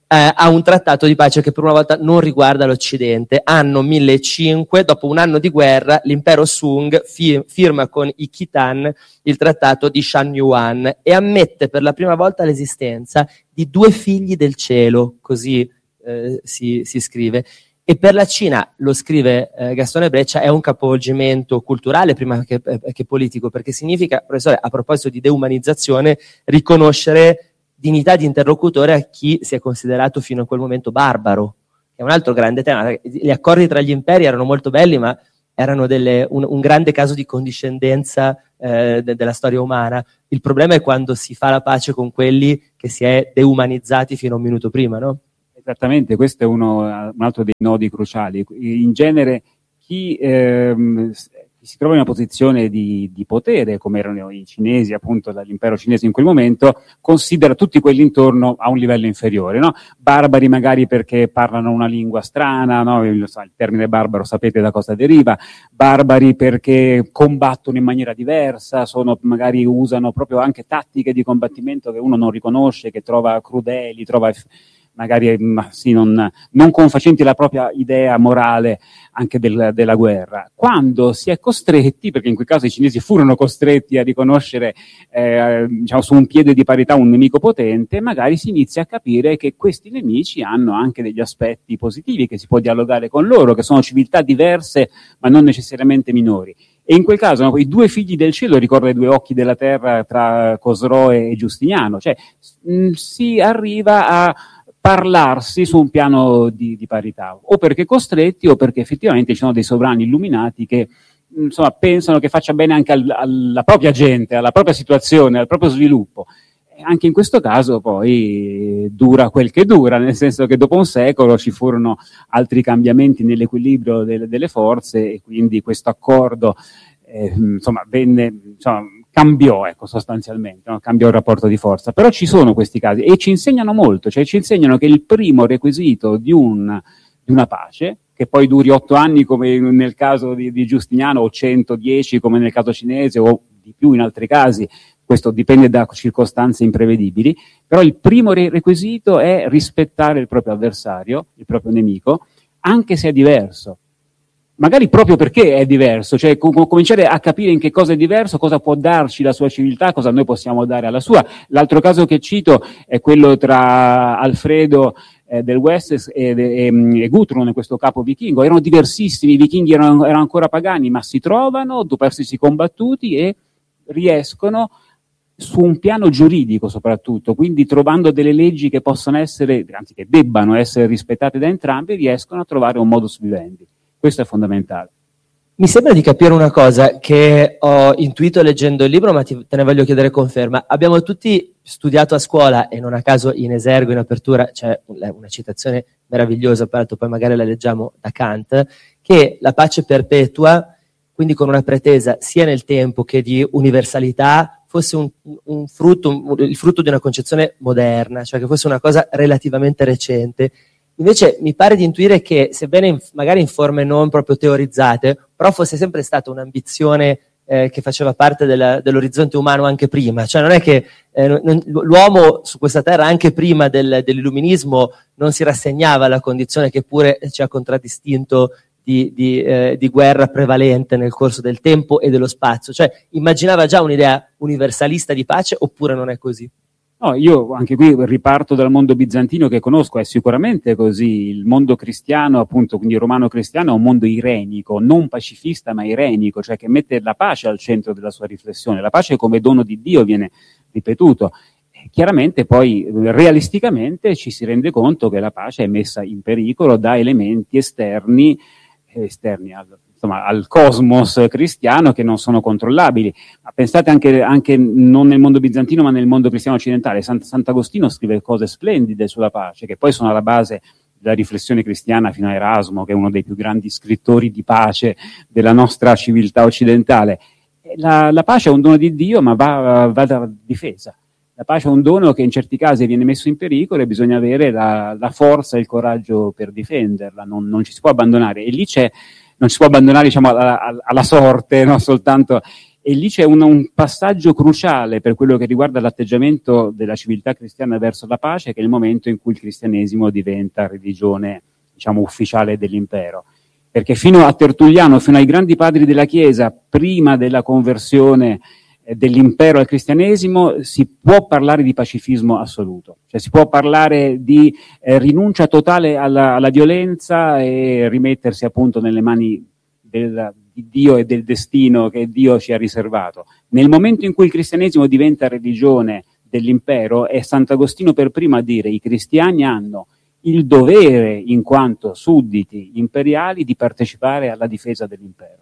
[SPEAKER 1] eh, a un trattato di pace che per una volta non riguarda l'Occidente. Anno millecinquecento, dopo un anno di guerra, l'impero Sung fi- firma con i Khitan il trattato di Shanyuan e ammette per la prima volta l'esistenza di due figli del cielo, così eh, si, si scrive. E per la Cina, lo scrive eh, Gastone Breccia, è un capovolgimento culturale prima che, eh, che politico, perché significa, professore, a proposito di deumanizzazione, riconoscere dignità di interlocutore a chi si è considerato fino a quel momento barbaro. È un altro grande tema. Gli accordi tra gli imperi erano molto belli, ma erano delle, un, un grande caso di condiscendenza eh, de, della storia umana. Il problema è quando si fa la pace con quelli che si è deumanizzati fino a un minuto prima, no?
[SPEAKER 3] Esattamente, questo è uno, un altro dei nodi cruciali. In genere chi ehm, si trova in una posizione di, di potere, come erano i cinesi, appunto dall'impero cinese in quel momento, considera tutti quelli intorno a un livello inferiore, no? Barbari magari perché parlano una lingua strana, no? Il, il termine barbaro sapete da cosa deriva, barbari perché combattono in maniera diversa, sono, magari usano proprio anche tattiche di combattimento che uno non riconosce, che trova crudeli, trova magari sì, non, non confacenti la propria idea morale anche del, della guerra. Quando si è costretti, perché in quel caso i cinesi furono costretti a riconoscere eh, diciamo, su un piede di parità un nemico potente, magari si inizia a capire che questi nemici hanno anche degli aspetti positivi, che si può dialogare con loro, che sono civiltà diverse ma non necessariamente minori. E in quel caso no, i due figli del cielo ricorda i due occhi della terra tra Cosroe e Giustiniano, cioè mh, si arriva a parlarsi su un piano di, di parità, o perché costretti o perché effettivamente ci sono dei sovrani illuminati che insomma pensano che faccia bene anche al, alla propria gente, alla propria situazione, al proprio sviluppo. E anche in questo caso poi dura quel che dura, nel senso che dopo un secolo ci furono altri cambiamenti nell'equilibrio delle, delle forze e quindi questo accordo eh, insomma venne insomma, cambiò, ecco, sostanzialmente, no? Cambiò il rapporto di forza. Però ci sono questi casi e ci insegnano molto, cioè ci insegnano che il primo requisito di, un, di una pace, che poi duri otto anni come nel caso di, di Giustiniano o centodieci come nel caso cinese o di più in altri casi, questo dipende da circostanze imprevedibili, però il primo re- requisito è rispettare il proprio avversario, il proprio nemico, anche se è diverso. Magari proprio perché è diverso, cioè com- cominciare a capire in che cosa è diverso, cosa può darci la sua civiltà, cosa noi possiamo dare alla sua. L'altro caso che cito è quello tra Alfredo eh, del Wessex e, e, e Guthrun, questo capo vichingo. Erano diversissimi, i vichinghi erano, erano ancora pagani, ma si trovano dopo essersi combattuti e riescono su un piano giuridico soprattutto, quindi trovando delle leggi che possono essere, anzi che debbano essere rispettate da entrambi, riescono a trovare un modus vivendi. Questo è fondamentale.
[SPEAKER 1] Mi sembra di capire una cosa che ho intuito leggendo il libro, ma ti, te ne voglio chiedere conferma. Abbiamo tutti studiato a scuola, e non a caso in esergo, in apertura, c'è una citazione meravigliosa, peraltro poi magari la leggiamo da Kant, che la pace perpetua, quindi con una pretesa sia nel tempo che di universalità, fosse un, un frutto, un, il frutto di una concezione moderna, cioè che fosse una cosa relativamente recente. Invece mi pare di intuire che, sebbene in, magari in forme non proprio teorizzate, però fosse sempre stata un'ambizione eh, che faceva parte della, dell'orizzonte umano anche prima. Cioè non è che eh, non, l'uomo su questa terra anche prima del, dell'illuminismo non si rassegnava alla condizione che pure ci ha contraddistinto di, di, eh, di guerra prevalente nel corso del tempo e dello spazio. Cioè immaginava già un'idea universalista di pace, oppure non è così?
[SPEAKER 3] No, io anche qui riparto dal mondo bizantino che conosco, è sicuramente così. Il mondo cristiano, appunto, quindi romano-cristiano, è un mondo irenico, non pacifista ma irenico, cioè che mette la pace al centro della sua riflessione. La pace come dono di Dio viene ripetuto. E chiaramente poi realisticamente ci si rende conto che la pace è messa in pericolo da elementi esterni, esterni al insomma, al cosmos cristiano che non sono controllabili. Ma pensate anche, anche non nel mondo bizantino ma nel mondo cristiano occidentale. Sant- Sant'Agostino scrive cose splendide sulla pace, che poi sono alla base della riflessione cristiana fino a Erasmo, che è uno dei più grandi scrittori di pace della nostra civiltà occidentale. La, la pace è un dono di Dio, ma va, va da difesa. La pace è un dono che in certi casi viene messo in pericolo e bisogna avere la, la forza e il coraggio per difenderla, non, non ci si può abbandonare. E lì c'è non si può abbandonare, diciamo, alla, alla sorte, no? Soltanto E lì c'è un, un passaggio cruciale per quello che riguarda l'atteggiamento della civiltà cristiana verso la pace, che è il momento in cui il cristianesimo diventa religione, diciamo, ufficiale dell'impero. Perché fino a Tertulliano, fino ai grandi padri della Chiesa, prima della conversione eh, dell'impero al cristianesimo, si può parlare di pacifismo assoluto. Cioè si può parlare di eh, rinuncia totale alla, alla violenza e rimettersi appunto nelle mani del, di Dio e del destino che Dio ci ha riservato. Nel momento in cui il cristianesimo diventa religione dell'impero, è Sant'Agostino per primo a dire: i cristiani hanno il dovere, in quanto sudditi imperiali, di partecipare alla difesa dell'impero.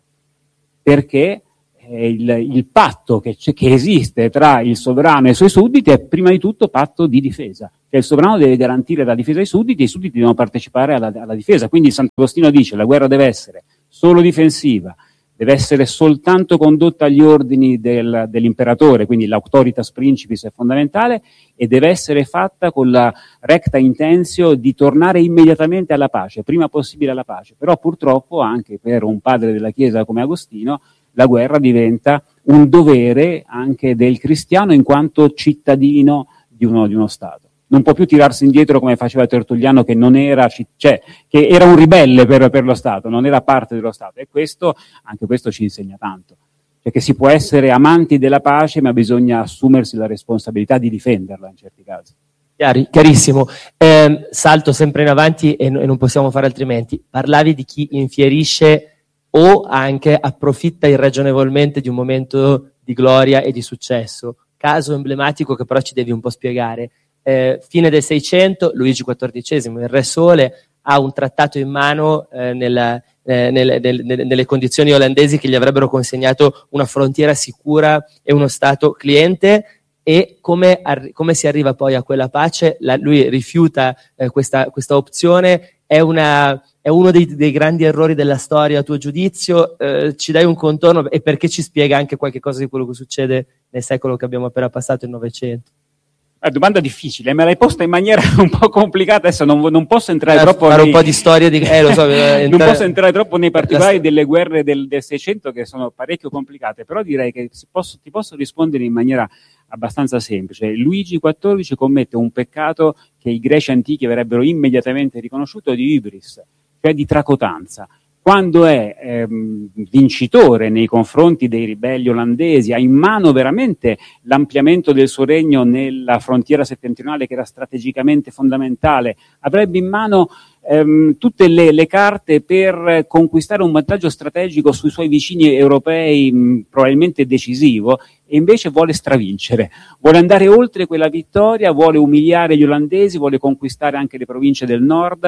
[SPEAKER 3] Perché eh, il, il patto che, che esiste tra il sovrano e i suoi sudditi è prima di tutto patto di difesa. Cioè il sovrano deve garantire la difesa ai sudditi e i sudditi devono partecipare alla, alla difesa. Quindi Sant'Agostino dice: la guerra deve essere solo difensiva, deve essere soltanto condotta agli ordini del, dell'imperatore, quindi l'auctoritas principis è fondamentale, e deve essere fatta con la recta intenzio di tornare immediatamente alla pace, prima possibile alla pace. Però purtroppo anche per un padre della Chiesa come Agostino la guerra diventa un dovere anche del cristiano in quanto cittadino di uno, di uno Stato. Non può più tirarsi indietro come faceva Tertulliano, che non era, cioè, che era un ribelle per, per lo Stato, non era parte dello Stato. E questo, anche questo ci insegna tanto. Cioè che si può essere amanti della pace, ma bisogna assumersi la responsabilità di difenderla in certi casi.
[SPEAKER 1] Chiari, chiarissimo. Eh, salto sempre in avanti e, e non possiamo fare altrimenti. Parlavi di chi infierisce o anche approfitta irragionevolmente di un momento di gloria e di successo. Caso emblematico che però ci devi un po' spiegare. Eh, fine del Seicento, Luigi quattordicesimo, il Re Sole, ha un trattato in mano eh, nella, eh, nelle, nelle, nelle condizioni olandesi che gli avrebbero consegnato una frontiera sicura e uno Stato cliente. E come, arri- come si arriva poi a quella pace? La, lui rifiuta eh, questa, questa opzione. È, una, è uno dei, dei grandi errori della storia, a tuo giudizio? Eh, ci dai un contorno e perché ci spiega anche qualche cosa di quello che succede nel secolo che abbiamo appena passato, il Novecento?
[SPEAKER 3] È una domanda difficile, me l'hai posta in maniera un po' complicata, adesso non, non posso entrare
[SPEAKER 1] eh,
[SPEAKER 3] troppo
[SPEAKER 1] fare
[SPEAKER 3] nei...
[SPEAKER 1] un po' di storia di... eh, lo so, entrare...
[SPEAKER 3] non posso entrare troppo nei particolari delle guerre del, del Seicento, che sono parecchio complicate, però direi che si posso, ti posso rispondere in maniera abbastanza semplice. Luigi quattordici commette un peccato che i greci antichi avrebbero immediatamente riconosciuto, di hybris, cioè di tracotanza. Quando è ehm, vincitore nei confronti dei ribelli olandesi, ha in mano veramente l'ampliamento del suo regno nella frontiera settentrionale, che era strategicamente fondamentale, avrebbe in mano ehm, tutte le, le carte per conquistare un vantaggio strategico sui suoi vicini europei, mh, probabilmente decisivo, e invece vuole stravincere, vuole andare oltre quella vittoria, vuole umiliare gli olandesi, vuole conquistare anche le province del nord,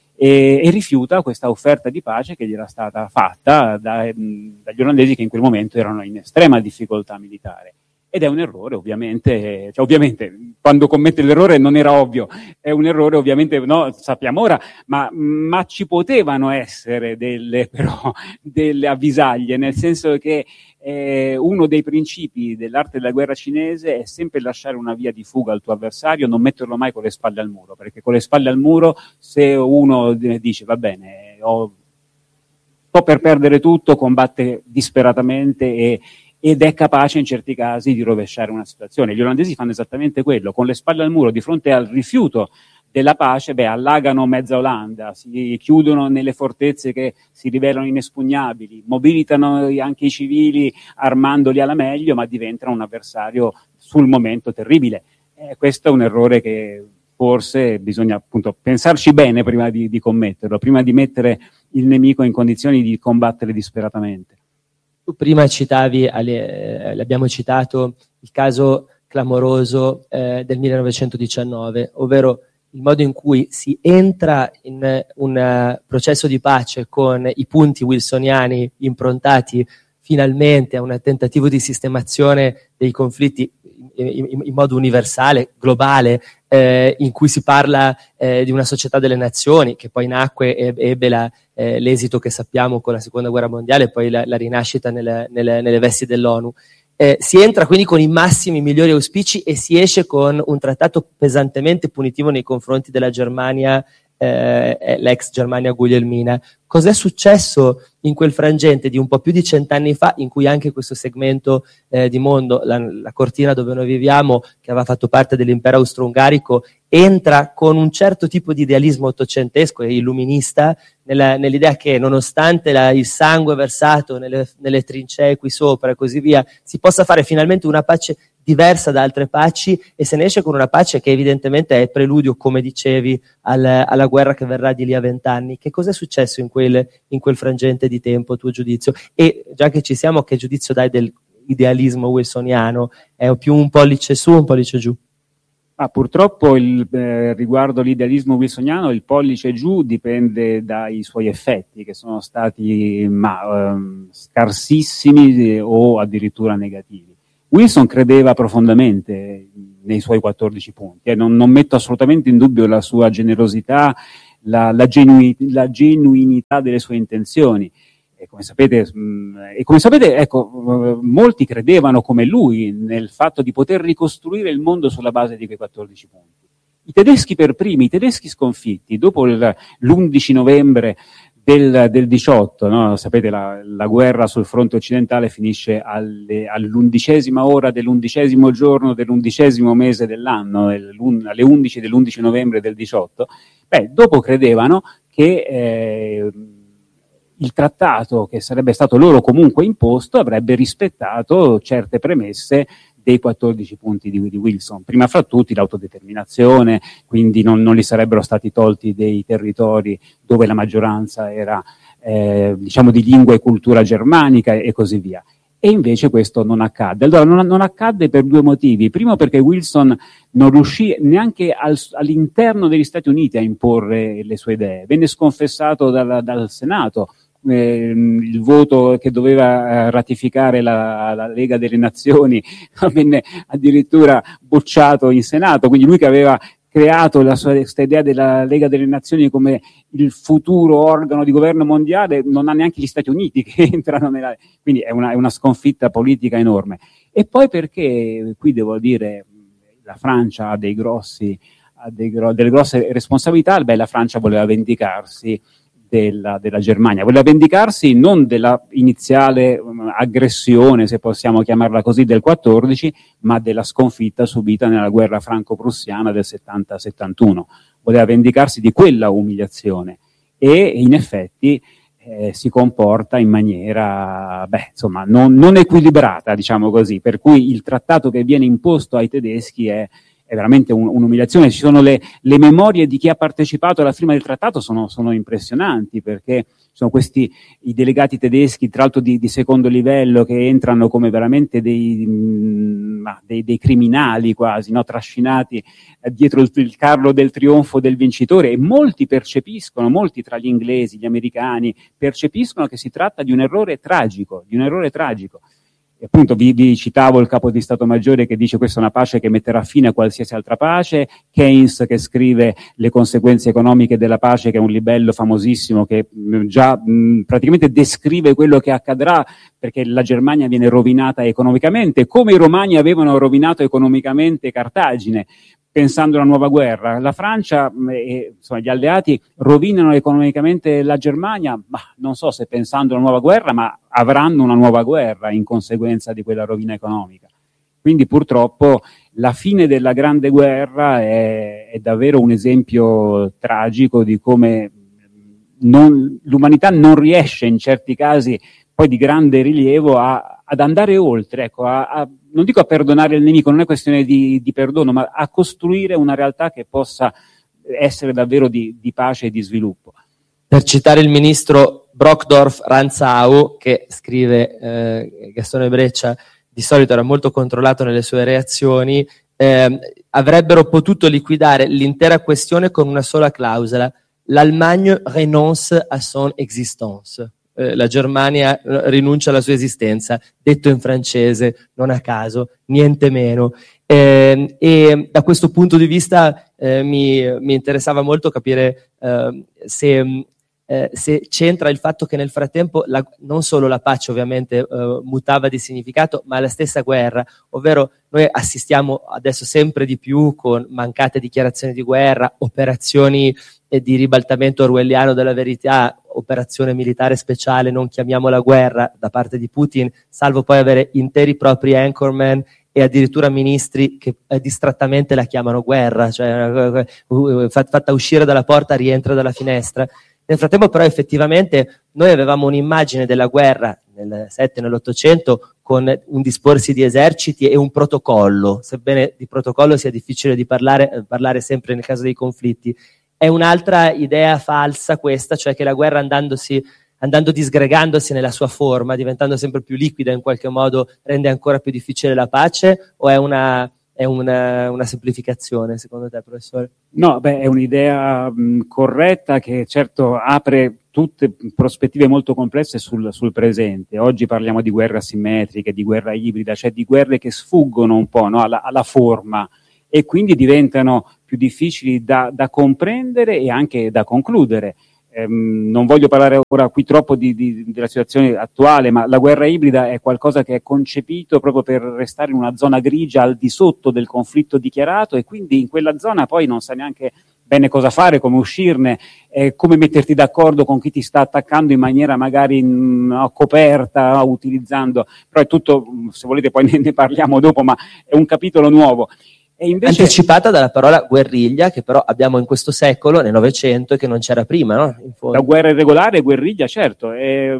[SPEAKER 3] E, e rifiuta questa offerta di pace che gli era stata fatta da, mh, dagli olandesi, che in quel momento erano in estrema difficoltà militare. Ed è un errore, ovviamente, cioè ovviamente quando commette l'errore non era ovvio, è un errore ovviamente, no, sappiamo ora, ma, ma ci potevano essere delle, però, delle avvisaglie, nel senso che eh, uno dei principi dell'arte della guerra cinese è sempre lasciare una via di fuga al tuo avversario, non metterlo mai con le spalle al muro, perché con le spalle al muro, se uno dice va bene, ho, sto per perdere tutto, combatte disperatamente e ed è capace in certi casi di rovesciare una situazione. Gli olandesi fanno esattamente quello, con le spalle al muro di fronte al rifiuto della pace, beh, allagano mezza Olanda, si chiudono nelle fortezze che si rivelano inespugnabili, mobilitano anche i civili armandoli alla meglio, ma diventano un avversario sul momento terribile. Eh, questo è un errore che forse bisogna appunto pensarci bene prima di, di commetterlo, prima di mettere il nemico in condizioni di combattere disperatamente.
[SPEAKER 1] Tu prima citavi, eh, l'abbiamo citato, il caso clamoroso eh, del millenovecentodiciannove, ovvero il modo in cui si entra in un uh, processo di pace con i punti wilsoniani improntati finalmente a un tentativo di sistemazione dei conflitti in, in, in modo universale, globale, eh, in cui si parla eh, di una società delle nazioni che poi nacque e ebbe la, eh, l'esito che sappiamo con la seconda guerra mondiale e poi la, la rinascita nelle, nelle, nelle vesti dell'ONU. Eh, si entra quindi con i massimi, migliori auspici e si esce con un trattato pesantemente punitivo nei confronti della Germania eh, è l'ex Germania Guglielmina. Cos'è successo in quel frangente di un po' più di cent'anni fa, in cui anche questo segmento eh, di mondo, la, la cortina dove noi viviamo, che aveva fatto parte dell'impero austro-ungarico, entra con un certo tipo di idealismo ottocentesco e illuminista nella, nell'idea che, nonostante la, il sangue versato nelle, nelle trincee qui sopra e così via, si possa fare finalmente una pace diversa da altre paci, e se ne esce con una pace che evidentemente è preludio, come dicevi, al, alla guerra che verrà di lì a vent'anni. Che cosa è successo in quel, in quel frangente di tempo, a tuo giudizio? E già che ci siamo, che giudizio dai dell'idealismo wilsoniano? È più un pollice su o un pollice giù?
[SPEAKER 3] Ah, purtroppo il, eh, riguardo l'idealismo wilsoniano il pollice giù dipende dai suoi effetti, che sono stati ma, ehm, scarsissimi o addirittura negativi. Wilson credeva profondamente nei suoi quattordici punti, eh, non, non metto assolutamente in dubbio la sua generosità, la, la, genui, la genuinità delle sue intenzioni. E come sapete, mh, e come sapete ecco, molti credevano come lui nel fatto di poter ricostruire il mondo sulla base di quei quattordici punti. I tedeschi per primi, i tedeschi sconfitti, dopo il, l'undici novembre del, del diciotto, no? Sapete, la, la guerra sul fronte occidentale finisce alle, all'undicesima ora dell'undicesimo giorno dell'undicesimo mese dell'anno, alle undici dell'undici novembre del diciotto. Beh, dopo credevano che eh, il trattato, che sarebbe stato loro comunque imposto, avrebbe rispettato certe premesse dei quattordici punti di, di Wilson, prima fra tutti l'autodeterminazione, quindi non, non gli sarebbero stati tolti dei territori dove la maggioranza era eh, diciamo di lingua e cultura germanica e, e così via. E invece questo non accadde. Allora non, non accadde per due motivi. Primo, perché Wilson non riuscì neanche al, all'interno degli Stati Uniti a imporre le sue idee, venne sconfessato dal, dal Senato. Eh, il voto che doveva eh, ratificare la, la Lega delle Nazioni venne addirittura bocciato in Senato, quindi lui che aveva creato la sua, questa idea della Lega delle Nazioni come il futuro organo di governo mondiale, non ha neanche gli Stati Uniti che entrano nella... quindi è una, è una sconfitta politica enorme. E poi perché, qui devo dire, la Francia ha dei grossi, ha dei, delle grosse responsabilità. Beh, la Francia voleva vendicarsi Della, della Germania, voleva vendicarsi non della iniziale um, aggressione, se possiamo chiamarla così, del quattordici, ma della sconfitta subita nella guerra franco-prussiana del settanta settantuno. Voleva vendicarsi di quella umiliazione e in effetti eh, si comporta in maniera beh, insomma, non, non equilibrata, diciamo così, per cui il trattato che viene imposto ai tedeschi è è veramente un, un'umiliazione. Ci sono le, le memorie di chi ha partecipato alla firma del trattato, sono, sono impressionanti, perché sono questi i delegati tedeschi, tra l'altro di, di secondo livello, che entrano come veramente dei, mh, dei, dei criminali quasi, no? Trascinati eh, dietro il, il carro del trionfo del vincitore, e molti percepiscono, molti tra gli inglesi, gli americani, percepiscono che si tratta di un errore tragico, di un errore tragico. E appunto vi, vi citavo il capo di Stato Maggiore che dice questa è una pace che metterà fine a qualsiasi altra pace, Keynes che scrive Le conseguenze economiche della pace, che è un libello famosissimo che mh, già mh, praticamente descrive quello che accadrà, perché la Germania viene rovinata economicamente, come i romani avevano rovinato economicamente Cartagine, pensando a una nuova guerra. La Francia e insomma, gli alleati rovinano economicamente la Germania, ma non so se pensando a una nuova guerra, ma avranno una nuova guerra in conseguenza di quella rovina economica. Quindi purtroppo la fine della Grande Guerra è, è davvero un esempio tragico di come non, l'umanità non riesce in certi casi poi di grande rilievo a, ad andare oltre, ecco, a, a, non dico a perdonare il nemico, non è questione di, di perdono, ma a costruire una realtà che possa essere davvero di, di pace e di sviluppo.
[SPEAKER 1] Per citare il ministro Brockdorff-Rantzau, che scrive eh, Gastone Breccia, di solito era molto controllato nelle sue reazioni, eh, avrebbero potuto liquidare l'intera questione con una sola clausola: l'Allemagne renonce à son existence. La Germania rinuncia alla sua esistenza, detto in francese, non a caso, niente meno. Eh, e da questo punto di vista eh, mi, mi interessava molto capire eh, se eh, se c'entra il fatto che nel frattempo la, non solo la pace ovviamente eh, mutava di significato, ma la stessa guerra, ovvero noi assistiamo adesso sempre di più con mancate dichiarazioni di guerra, operazioni eh, di ribaltamento orwelliano della verità, operazione militare speciale, non chiamiamola guerra, da parte di Putin, salvo poi avere interi propri anchorman e addirittura ministri che eh, distrattamente la chiamano guerra, cioè uh, fatta uscire dalla porta rientra dalla finestra. Nel frattempo però effettivamente noi avevamo un'immagine della guerra nel sette, nell'Ottocento, con un disporsi di eserciti e un protocollo, sebbene di protocollo sia difficile di parlare, eh, parlare sempre nel caso dei conflitti. È un'altra idea falsa questa, cioè che la guerra andandosi, andando disgregandosi nella sua forma, diventando sempre più liquida in qualche modo, rende ancora più difficile la pace, o è una, è una, una semplificazione secondo te, professore?
[SPEAKER 3] No, beh, è un'idea mh, corretta che certo apre tutte prospettive molto complesse sul, sul presente. Oggi parliamo di guerre asimmetriche, di guerra ibrida, cioè di guerre che sfuggono un po', no, alla, alla forma, e quindi diventano più difficili da, da comprendere e anche da concludere. Ehm, non voglio parlare ora qui troppo di, di, della situazione attuale, ma la guerra ibrida è qualcosa che è concepito proprio per restare in una zona grigia al di sotto del conflitto dichiarato, e quindi in quella zona poi non sa neanche bene cosa fare, come uscirne, eh, come metterti d'accordo con chi ti sta attaccando in maniera magari no, coperta, utilizzando, però è tutto, se volete poi ne, ne parliamo dopo, ma è un capitolo nuovo. E invece,
[SPEAKER 1] anticipata dalla parola guerriglia, che però abbiamo in questo secolo, nel Novecento, e che non c'era prima, no? In fondo.
[SPEAKER 3] La guerra irregolare, guerriglia, certo. È,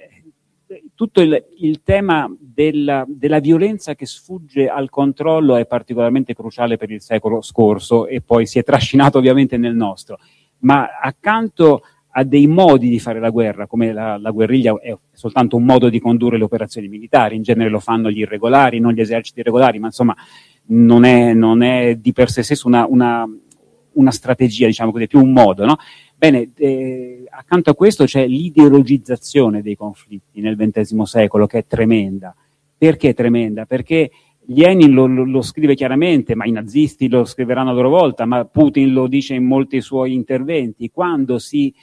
[SPEAKER 3] tutto il, il tema della, della violenza che sfugge al controllo è particolarmente cruciale per il secolo scorso, e poi si è trascinato ovviamente nel nostro. Ma accanto a dei modi di fare la guerra, come la, la guerriglia è soltanto un modo di condurre le operazioni militari, in genere lo fanno gli irregolari, non gli eserciti irregolari, ma insomma non è, non è di per sé stesso una, una, una strategia, diciamo così, è più un modo, no? Bene, eh, accanto a questo c'è l'ideologizzazione dei conflitti nel ventesimo secolo, che è tremenda. Perché è tremenda? Perché Lenin lo, lo, lo scrive chiaramente, ma i nazisti lo scriveranno a loro volta, ma Putin lo dice in molti suoi interventi, quando si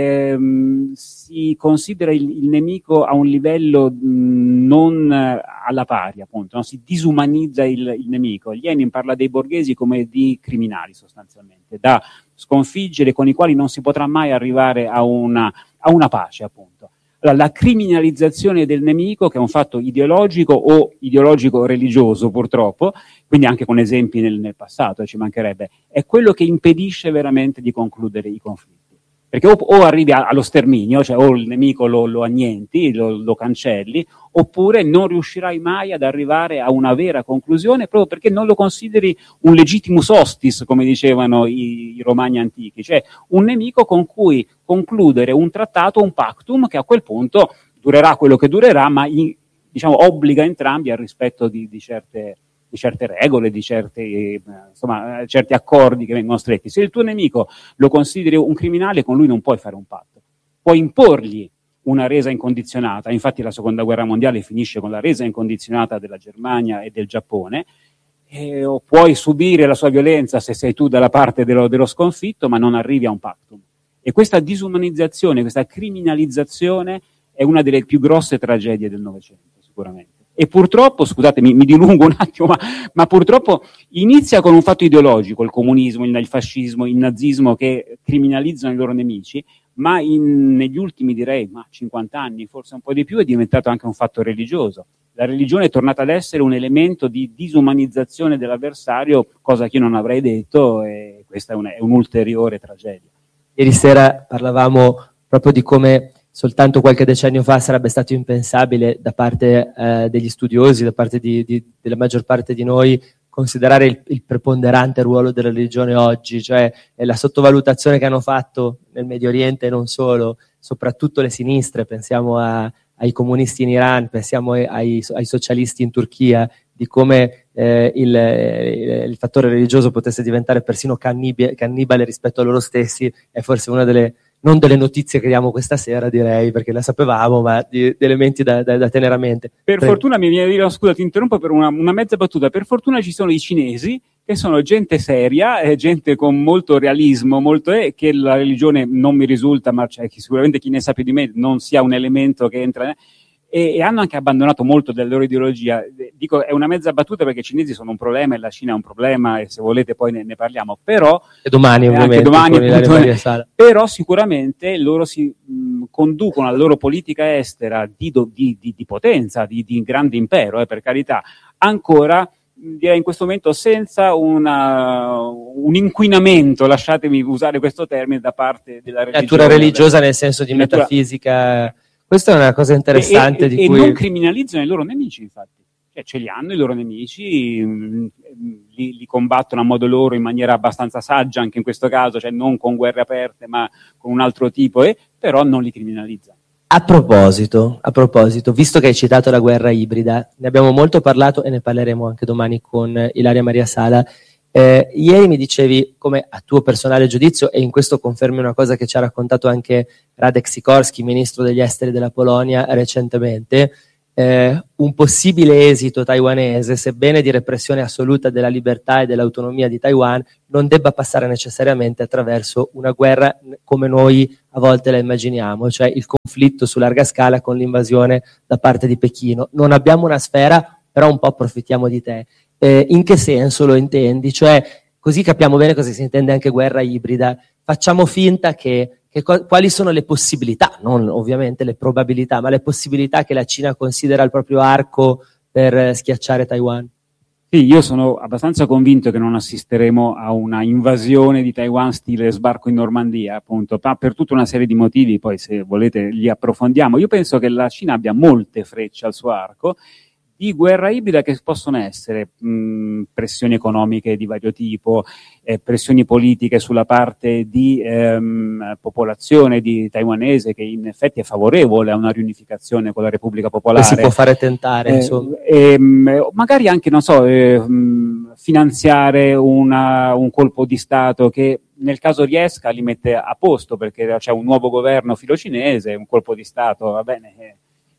[SPEAKER 3] Ehm, si considera il, il nemico a un livello mh, non alla pari, appunto, no? Si disumanizza il, il nemico. Lenin parla dei borghesi come di criminali, sostanzialmente, da sconfiggere, con i quali non si potrà mai arrivare a una, a una pace, appunto. Allora, la criminalizzazione del nemico, che è un fatto ideologico o ideologico-religioso, purtroppo, quindi anche con esempi nel, nel passato, ci mancherebbe, è quello che impedisce veramente di concludere i conflitti. Perché o, o arrivi a, allo sterminio, cioè o il nemico lo, lo annienti, lo, lo cancelli, oppure non riuscirai mai ad arrivare a una vera conclusione, proprio perché non lo consideri un legitimus hostis, come dicevano i, i romani antichi, cioè un nemico con cui concludere un trattato, un pactum, che a quel punto durerà quello che durerà, ma in, diciamo, obbliga entrambi al rispetto di, di certe di certe regole, di certi, insomma, certi accordi che vengono stretti. Se il tuo nemico lo consideri un criminale, con lui non puoi fare un patto. Puoi imporgli una resa incondizionata, infatti la seconda guerra mondiale finisce con la resa incondizionata della Germania e del Giappone, e, o puoi subire la sua violenza se sei tu dalla parte dello, dello sconfitto, ma non arrivi a un patto. E questa disumanizzazione, questa criminalizzazione è una delle più grosse tragedie del Novecento, sicuramente. E purtroppo, scusate, mi, mi dilungo un attimo, ma, ma purtroppo inizia con un fatto ideologico, il comunismo, il, il fascismo, il nazismo, che criminalizzano i loro nemici, ma in, negli ultimi, direi, ma cinquanta anni, forse un po' di più, è diventato anche un fatto religioso. La religione è tornata ad essere un elemento di disumanizzazione dell'avversario, cosa che io non avrei detto, e questa è, una, è un'ulteriore tragedia.
[SPEAKER 1] Ieri sera parlavamo proprio di come soltanto qualche decennio fa sarebbe stato impensabile da parte eh, degli studiosi, da parte di, di, della maggior parte di noi, considerare il, il preponderante ruolo della religione oggi, cioè eh, la sottovalutazione che hanno fatto nel Medio Oriente e non solo, soprattutto le sinistre, pensiamo a, ai comunisti in Iran, pensiamo ai, ai, ai socialisti in Turchia, di come eh, il, il, il fattore religioso potesse diventare persino cannibale, cannibale rispetto a loro stessi, è forse una delle non delle notizie che diamo questa sera, direi, perché la sapevamo, ma di, di elementi da, da, da tenere a mente.
[SPEAKER 3] Per
[SPEAKER 1] Prego.
[SPEAKER 3] fortuna, mi viene a dire, oh, scusa, ti interrompo per una, una mezza battuta, per fortuna ci sono i cinesi, che sono gente seria, eh, gente con molto realismo, molto, eh, che la religione non mi risulta, ma cioè, che sicuramente chi ne sa più di me non sia un elemento che entra... E, e hanno anche abbandonato molto della loro ideologia. Dico, è una mezza battuta perché i cinesi sono un problema e la Cina è un problema, e se volete poi ne, ne parliamo, però
[SPEAKER 1] e domani ovviamente,
[SPEAKER 3] anche domani,
[SPEAKER 1] appunto,
[SPEAKER 3] però sicuramente loro si mh, conducono la loro politica estera di, do, di, di, di potenza, di, di grande impero, eh, per carità, ancora direi in questo momento senza una, un inquinamento, lasciatemi usare questo termine, da parte della religione.
[SPEAKER 1] Natura religiosa nel senso di natura... metafisica. Questa è una cosa interessante
[SPEAKER 3] e,
[SPEAKER 1] di
[SPEAKER 3] e
[SPEAKER 1] cui...
[SPEAKER 3] E non criminalizzano i loro nemici, infatti. Cioè, ce li hanno i loro nemici, mh, li, li combattono a modo loro in maniera abbastanza saggia, anche in questo caso, cioè non con guerre aperte, ma con un altro tipo, eh, però non li criminalizzano.
[SPEAKER 1] A proposito, a proposito, visto che hai citato la guerra ibrida, ne abbiamo molto parlato e ne parleremo anche domani con Ilaria Maria Sala. Eh, ieri mi dicevi, come a tuo personale giudizio, e in questo confermi una cosa che ci ha raccontato anche Radek Sikorski, ministro degli esteri della Polonia, recentemente, eh, un possibile esito taiwanese, sebbene di repressione assoluta della libertà e dell'autonomia di Taiwan, non debba passare necessariamente attraverso una guerra come noi a volte la immaginiamo, cioè il conflitto su larga scala con l'invasione da parte di Pechino. Non abbiamo una sfera, però un po' approfittiamo di te. Eh, in che senso lo intendi? Cioè, così capiamo bene cosa si intende anche guerra ibrida. Facciamo finta che, che quali sono le possibilità, non ovviamente le probabilità, ma le possibilità che la Cina considera il proprio arco per schiacciare Taiwan?
[SPEAKER 3] Sì, io sono abbastanza convinto che non assisteremo a una invasione di Taiwan stile sbarco in Normandia, appunto, ma per tutta una serie di motivi, poi se volete li approfondiamo. Io penso che la Cina abbia molte frecce al suo arco, di guerra ibrida, che possono essere mh, pressioni economiche di vario tipo, eh, pressioni politiche sulla parte di ehm, popolazione di taiwanese, che in effetti è favorevole a una riunificazione con la Repubblica Popolare.
[SPEAKER 1] Si può fare tentare,
[SPEAKER 3] eh,
[SPEAKER 1] insomma.
[SPEAKER 3] Ehm, magari anche, non so, eh, mh, finanziare una, un colpo di Stato che nel caso riesca li mette a posto, perché c'è un nuovo governo filocinese, un colpo di Stato, va bene... Eh,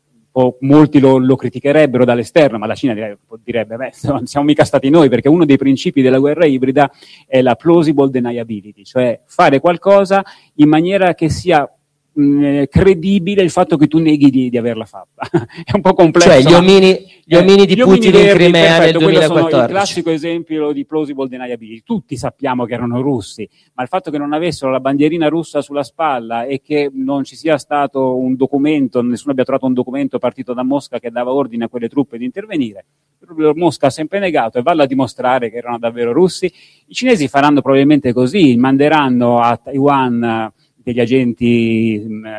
[SPEAKER 3] O molti lo, lo criticherebbero dall'esterno, ma la Cina direbbe, direbbe beh, non siamo mica stati noi, perché uno dei principi della guerra ibrida è la plausible deniability, cioè fare qualcosa in maniera che sia mh, credibile il fatto che tu neghi di, di averla fatta. È un po' complesso.
[SPEAKER 1] Cioè gli omini, gli omini eh, di gli Putin omini verdi, in Crimea
[SPEAKER 3] perfetto,
[SPEAKER 1] nel duemilaquattordici.
[SPEAKER 3] Sono il classico esempio di plausible deniability. Tutti sappiamo che erano russi, ma il fatto che non avessero la bandierina russa sulla spalla e che non ci sia stato un documento, nessuno abbia trovato un documento partito da Mosca che dava ordine a quelle truppe di intervenire, Mosca ha sempre negato e valla a dimostrare che erano davvero russi. I cinesi faranno probabilmente così, manderanno a Taiwan degli agenti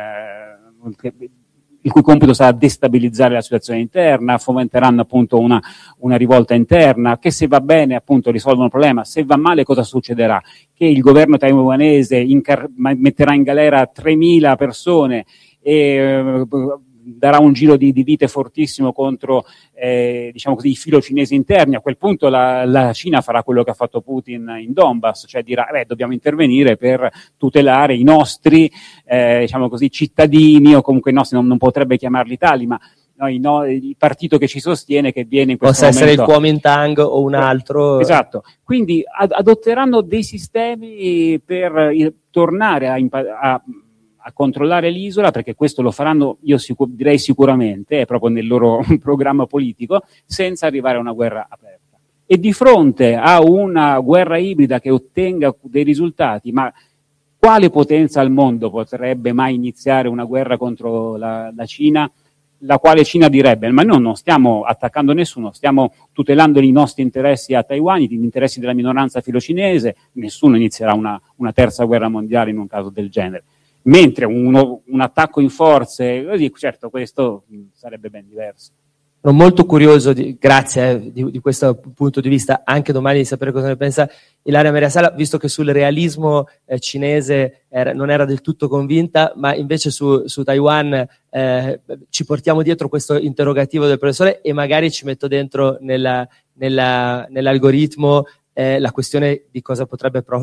[SPEAKER 3] eh, che, il cui compito sarà destabilizzare la situazione interna, fomenteranno appunto una, una rivolta interna, che se va bene appunto risolvono il problema, se va male cosa succederà? Che il governo taiwanese incar- metterà in galera tremila persone e eh, darà un giro di, di vite fortissimo contro eh, diciamo così, i filo cinesi interni. A quel punto la, la Cina farà quello che ha fatto Putin in Donbass, cioè dirà beh, dobbiamo intervenire per tutelare i nostri eh, diciamo così, cittadini, o comunque i nostri, non, non potrebbe chiamarli tali, ma no, il, no, il partito che ci sostiene, che viene in questo
[SPEAKER 1] possa
[SPEAKER 3] momento...
[SPEAKER 1] essere il Kuomintang o un altro.
[SPEAKER 3] Esatto, quindi ad, adotteranno dei sistemi per eh, tornare a, a a controllare l'isola, perché questo lo faranno, io sicur- direi sicuramente, è proprio nel loro programma politico, senza arrivare a una guerra aperta. E di fronte a una guerra ibrida che ottenga dei risultati, ma quale potenza al mondo potrebbe mai iniziare una guerra contro la, la Cina, la quale Cina direbbe, ma noi non stiamo attaccando nessuno, stiamo tutelando i nostri interessi a Taiwan, gli interessi della minoranza filocinese, nessuno inizierà una, una terza guerra mondiale in un caso del genere. Mentre uno, un attacco in forze, così, certo, questo sarebbe ben diverso.
[SPEAKER 1] Sono molto curioso, di, grazie eh, di, di questo punto di vista, anche domani di sapere cosa ne pensa Ilaria Maria Sala, visto che sul realismo eh, cinese era, non era del tutto convinta, ma invece su, su Taiwan eh, ci portiamo dietro questo interrogativo del professore e magari ci metto dentro nella, nella, nell'algoritmo eh, la questione di cosa potrebbe pro-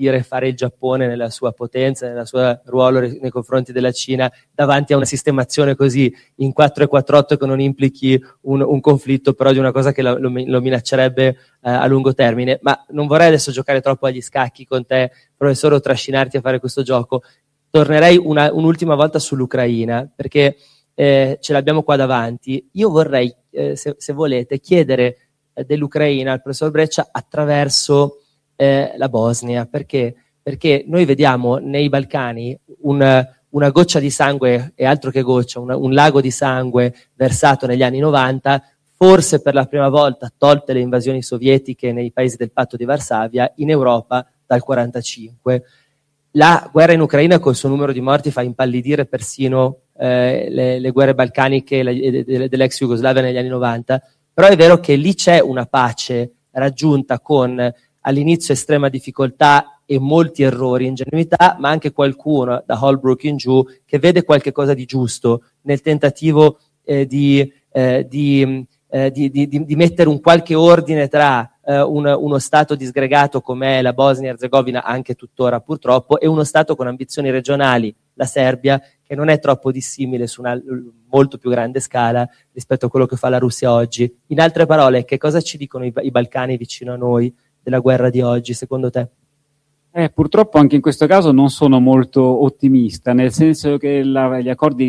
[SPEAKER 1] dire fare il Giappone nella sua potenza, nella sua ruolo nei confronti della Cina, davanti a una sistemazione così in quattro e quattro otto che non implichi un, un conflitto però di una cosa che lo, lo, lo minaccerebbe eh, a lungo termine. Ma non vorrei adesso giocare troppo agli scacchi con te, professore, o trascinarti a fare questo gioco. Tornerei una, un'ultima volta sull'Ucraina, perché eh, ce l'abbiamo qua davanti. Io vorrei, eh, se, se volete, chiedere eh, dell'Ucraina al professor Breccia attraverso eh, la Bosnia. Perché? Perché noi vediamo nei Balcani un, una goccia di sangue, e altro che goccia, un, un lago di sangue versato negli anni novanta, forse per la prima volta, tolte le invasioni sovietiche nei paesi del patto di Varsavia, in Europa dal quarantacinque. La guerra in Ucraina col suo numero di morti fa impallidire persino eh, le, le guerre balcaniche le, de, dell'ex Jugoslavia negli anni novanta, però è vero che lì c'è una pace raggiunta con all'inizio estrema difficoltà e molti errori, ingenuità, ma anche qualcuno da Holbrooke in giù che vede qualche cosa di giusto nel tentativo eh, di, eh, di, eh, di, di, di mettere un qualche ordine tra Uh, un, uno stato disgregato come la Bosnia-Herzegovina, anche tuttora purtroppo, e uno stato con ambizioni regionali, la Serbia, che non è troppo dissimile su una molto più grande scala rispetto a quello che fa la Russia oggi. In altre parole, che cosa ci dicono i, i Balcani vicino a noi della guerra di oggi, secondo te?
[SPEAKER 3] Eh, purtroppo anche in questo caso non sono molto ottimista, nel senso che la, gli accordi